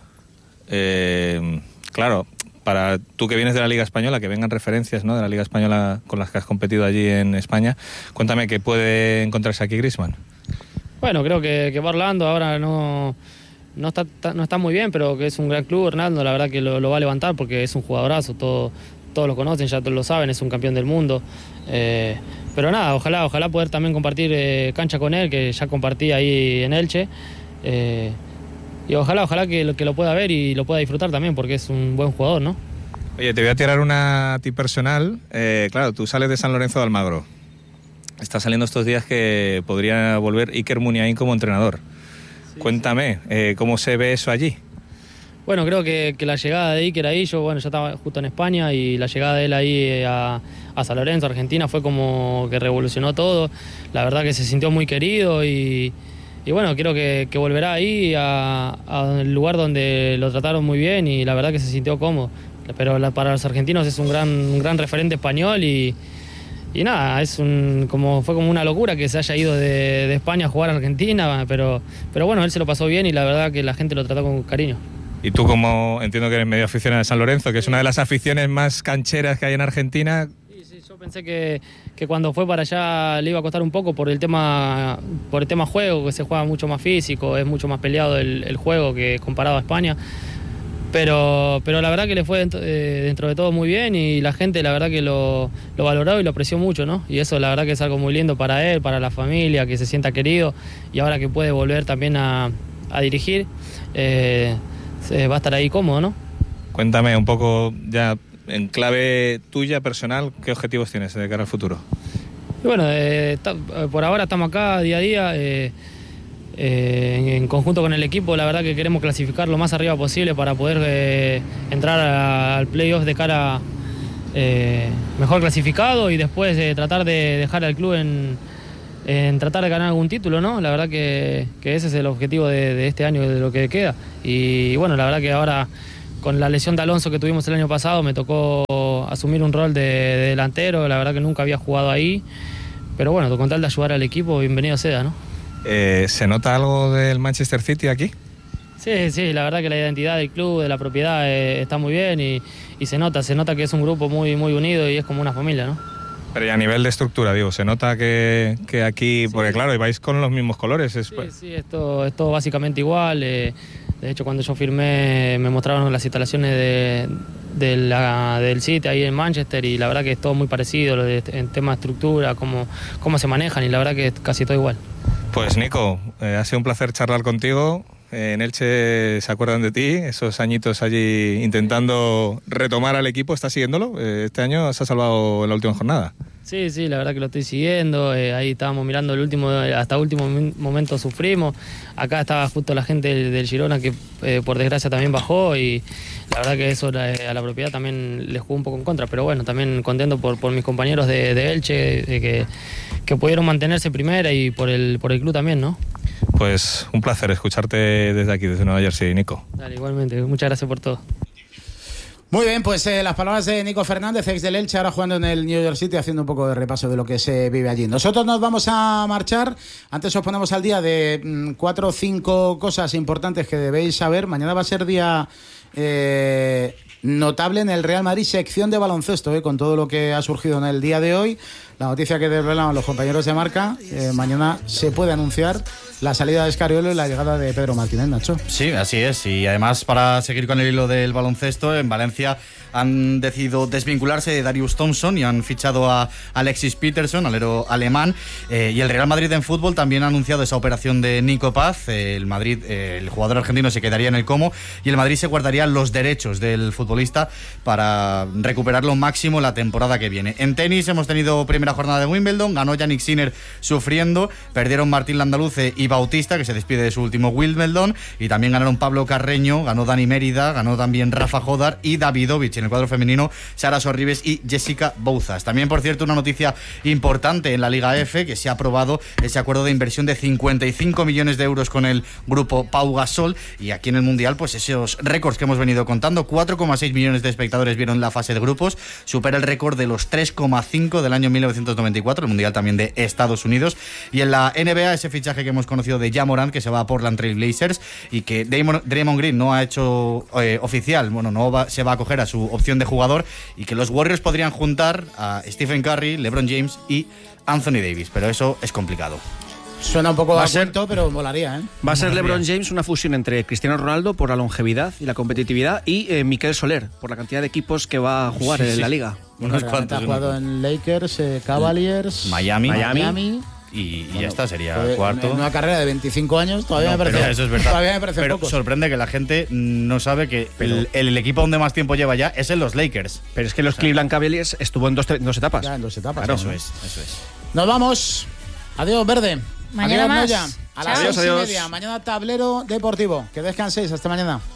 Claro, para tú que vienes de la Liga Española, que vengan referencias, ¿no?, de la Liga Española con las que has competido allí en España, cuéntame qué puede encontrarse aquí Griezmann. Bueno, creo que va Orlando, ahora no está muy bien, pero que es un gran club. Hernando, la verdad que lo va a levantar porque es un jugadorazo, todos lo conocen, ya todos lo saben, es un campeón del mundo. Pero nada, ojalá poder también compartir cancha con él, que ya compartí ahí en Elche. Y ojalá que lo pueda ver y lo pueda disfrutar también, porque es un buen jugador, ¿no? Oye, te voy a tirar una a ti personal. Claro, tú sales de San Lorenzo de Almagro. Está saliendo estos días que podría volver Iker Muniain como entrenador. Sí, cuéntame, ¿cómo se ve eso allí? Bueno, creo que la llegada de Iker ahí, yo estaba justo en España y la llegada de él ahí a San Lorenzo, Argentina, fue como que revolucionó todo. La verdad que se sintió muy querido y bueno, creo que volverá ahí al lugar donde lo trataron muy bien y la verdad que se sintió cómodo. Pero para los argentinos es un gran referente español y nada, fue como una locura que se haya ido de España a jugar a Argentina, pero bueno, él se lo pasó bien y la verdad que la gente lo trató con cariño. Y tú, como entiendo que eres medio aficionado de San Lorenzo, que es una de las aficiones más cancheras que hay en Argentina. Sí, yo pensé que cuando fue para allá le iba a costar un poco por el tema juego, que se juega mucho más físico, es mucho más peleado el juego que comparado a España. Pero la verdad que le fue dentro de todo muy bien, y la gente la verdad que lo valoró y lo apreció mucho, ¿no? Y eso la verdad que es algo muy lindo para él, para la familia, que se sienta querido, y ahora que puede volver también a dirigir, va a estar ahí cómodo, ¿no? Cuéntame un poco ya en clave tuya personal, ¿qué objetivos tienes de cara al futuro? Y bueno, por ahora estamos acá día a día, en conjunto con el equipo. La verdad que queremos clasificar lo más arriba posible para poder entrar al playoff de cara mejor clasificado, y después tratar de dejar al club en tratar de ganar algún título, ¿no? La verdad que ese es el objetivo de este año, de lo que queda. Y bueno, la verdad que ahora con la lesión de Alonso que tuvimos el año pasado me tocó asumir un rol de delantero. La verdad que nunca había jugado ahí, pero bueno, con tal de ayudar al equipo, bienvenido sea, ¿no? ¿Se nota algo del Manchester City aquí? Sí, la verdad que la identidad del club, de la propiedad, está muy bien, y se nota que es un grupo muy, muy unido y es como una familia, ¿no? Pero y a nivel de estructura, digo, se nota que aquí, porque claro, y vais con los mismos colores. Sí, es todo básicamente igual. De hecho, cuando yo firmé me mostraron las instalaciones del City ahí en Manchester, y la verdad que es todo muy parecido en tema de estructura, cómo se manejan, y la verdad que es casi todo igual. Pues Nico, ha sido un placer charlar contigo. En Elche se acuerdan de ti, esos añitos allí intentando retomar al equipo. ¿Estás siguiéndolo? Este año se ha salvado en la última jornada. Sí, la verdad que lo estoy siguiendo. Ahí estábamos mirando hasta último momento sufrimos. Acá estaba justo la gente del Girona, que por desgracia también bajó, y la verdad que eso a la propiedad también les jugó un poco en contra. Pero bueno, también contento por mis compañeros de Elche, que pudieron mantenerse primera, y por el club también, ¿no? Pues un placer escucharte desde aquí, desde Nueva Jersey, Nico. Dale, igualmente, muchas gracias por todo. Muy bien, pues las palabras de Nico Fernández, ex del Elche, ahora jugando en el New York City, haciendo un poco de repaso de lo que se vive allí. Nosotros nos vamos a marchar. Antes os ponemos al día de 4 o 5 cosas importantes que debéis saber. Mañana va a ser día notable en el Real Madrid, sección de baloncesto, con todo lo que ha surgido en el día de hoy. La noticia que desvelaban los compañeros de Marca, mañana se puede anunciar la salida de Escariolo y la llegada de Pedro Martínez, Nacho. Sí, así es. Y además, para seguir con el hilo del baloncesto, en Valencia han decidido desvincularse de Darius Thompson y han fichado a Alexis Peterson, alero alemán. Y el Real Madrid en fútbol también ha anunciado esa operación de Nico Paz. El Madrid, el jugador argentino, se quedaría en el Como, y el Madrid se guardaría los derechos del futbolista para recuperar lo máximo la temporada que viene. En tenis hemos tenido primera jornada de Wimbledon, ganó Jannik Sinner sufriendo, perdieron Martín Landaluce y Bautista, que se despide de su último Wimbledon, y también ganaron Pablo Carreño, ganó Dani Mérida, ganó también Rafa Jodar y Davidovich. En el cuadro femenino, Sara Sorribes y Jessica Bouzas. También, por cierto, una noticia importante en la Liga F, que se ha aprobado ese acuerdo de inversión de 55 millones de euros con el grupo Pau Gasol, y aquí en el Mundial, pues esos récords que hemos venido contando, 4,6 millones de espectadores vieron la fase de grupos, supera el récord de los 3,5 del año 1994, el Mundial también de Estados Unidos. Y en la NBA, ese fichaje que hemos conocido de Ja Morant, que se va a Portland Trail Blazers, y que Draymond Green no ha hecho oficial, se va a acoger a su opción de jugador, y que los Warriors podrían juntar a Stephen Curry, LeBron James y Anthony Davis, pero eso es complicado. Suena un poco a cuento, pero molaría, ¿eh? Va a ser LeBron James una fusión entre Cristiano Ronaldo por la longevidad y la competitividad y Mikel Soler por la cantidad de equipos que va a jugar en la liga. Unos cuantos. Ha jugado en Lakers, Cavaliers, Miami. Y ya está, sería cuarto. En una carrera de 25 años todavía me parece. Eso es verdad. Todavía me parece pero poco. Sorprende que la gente no sabe que el equipo donde más tiempo lleva ya es en los Lakers. Pero es que los Cleveland Cavaliers estuvo en dos etapas. Ya, en 2 etapas. Claro, eso es. Nos vamos. Adiós, Verde. Mañana adiós, más. Noya. A las 6:30. Mañana tablero deportivo. Que descanséis. Hasta mañana.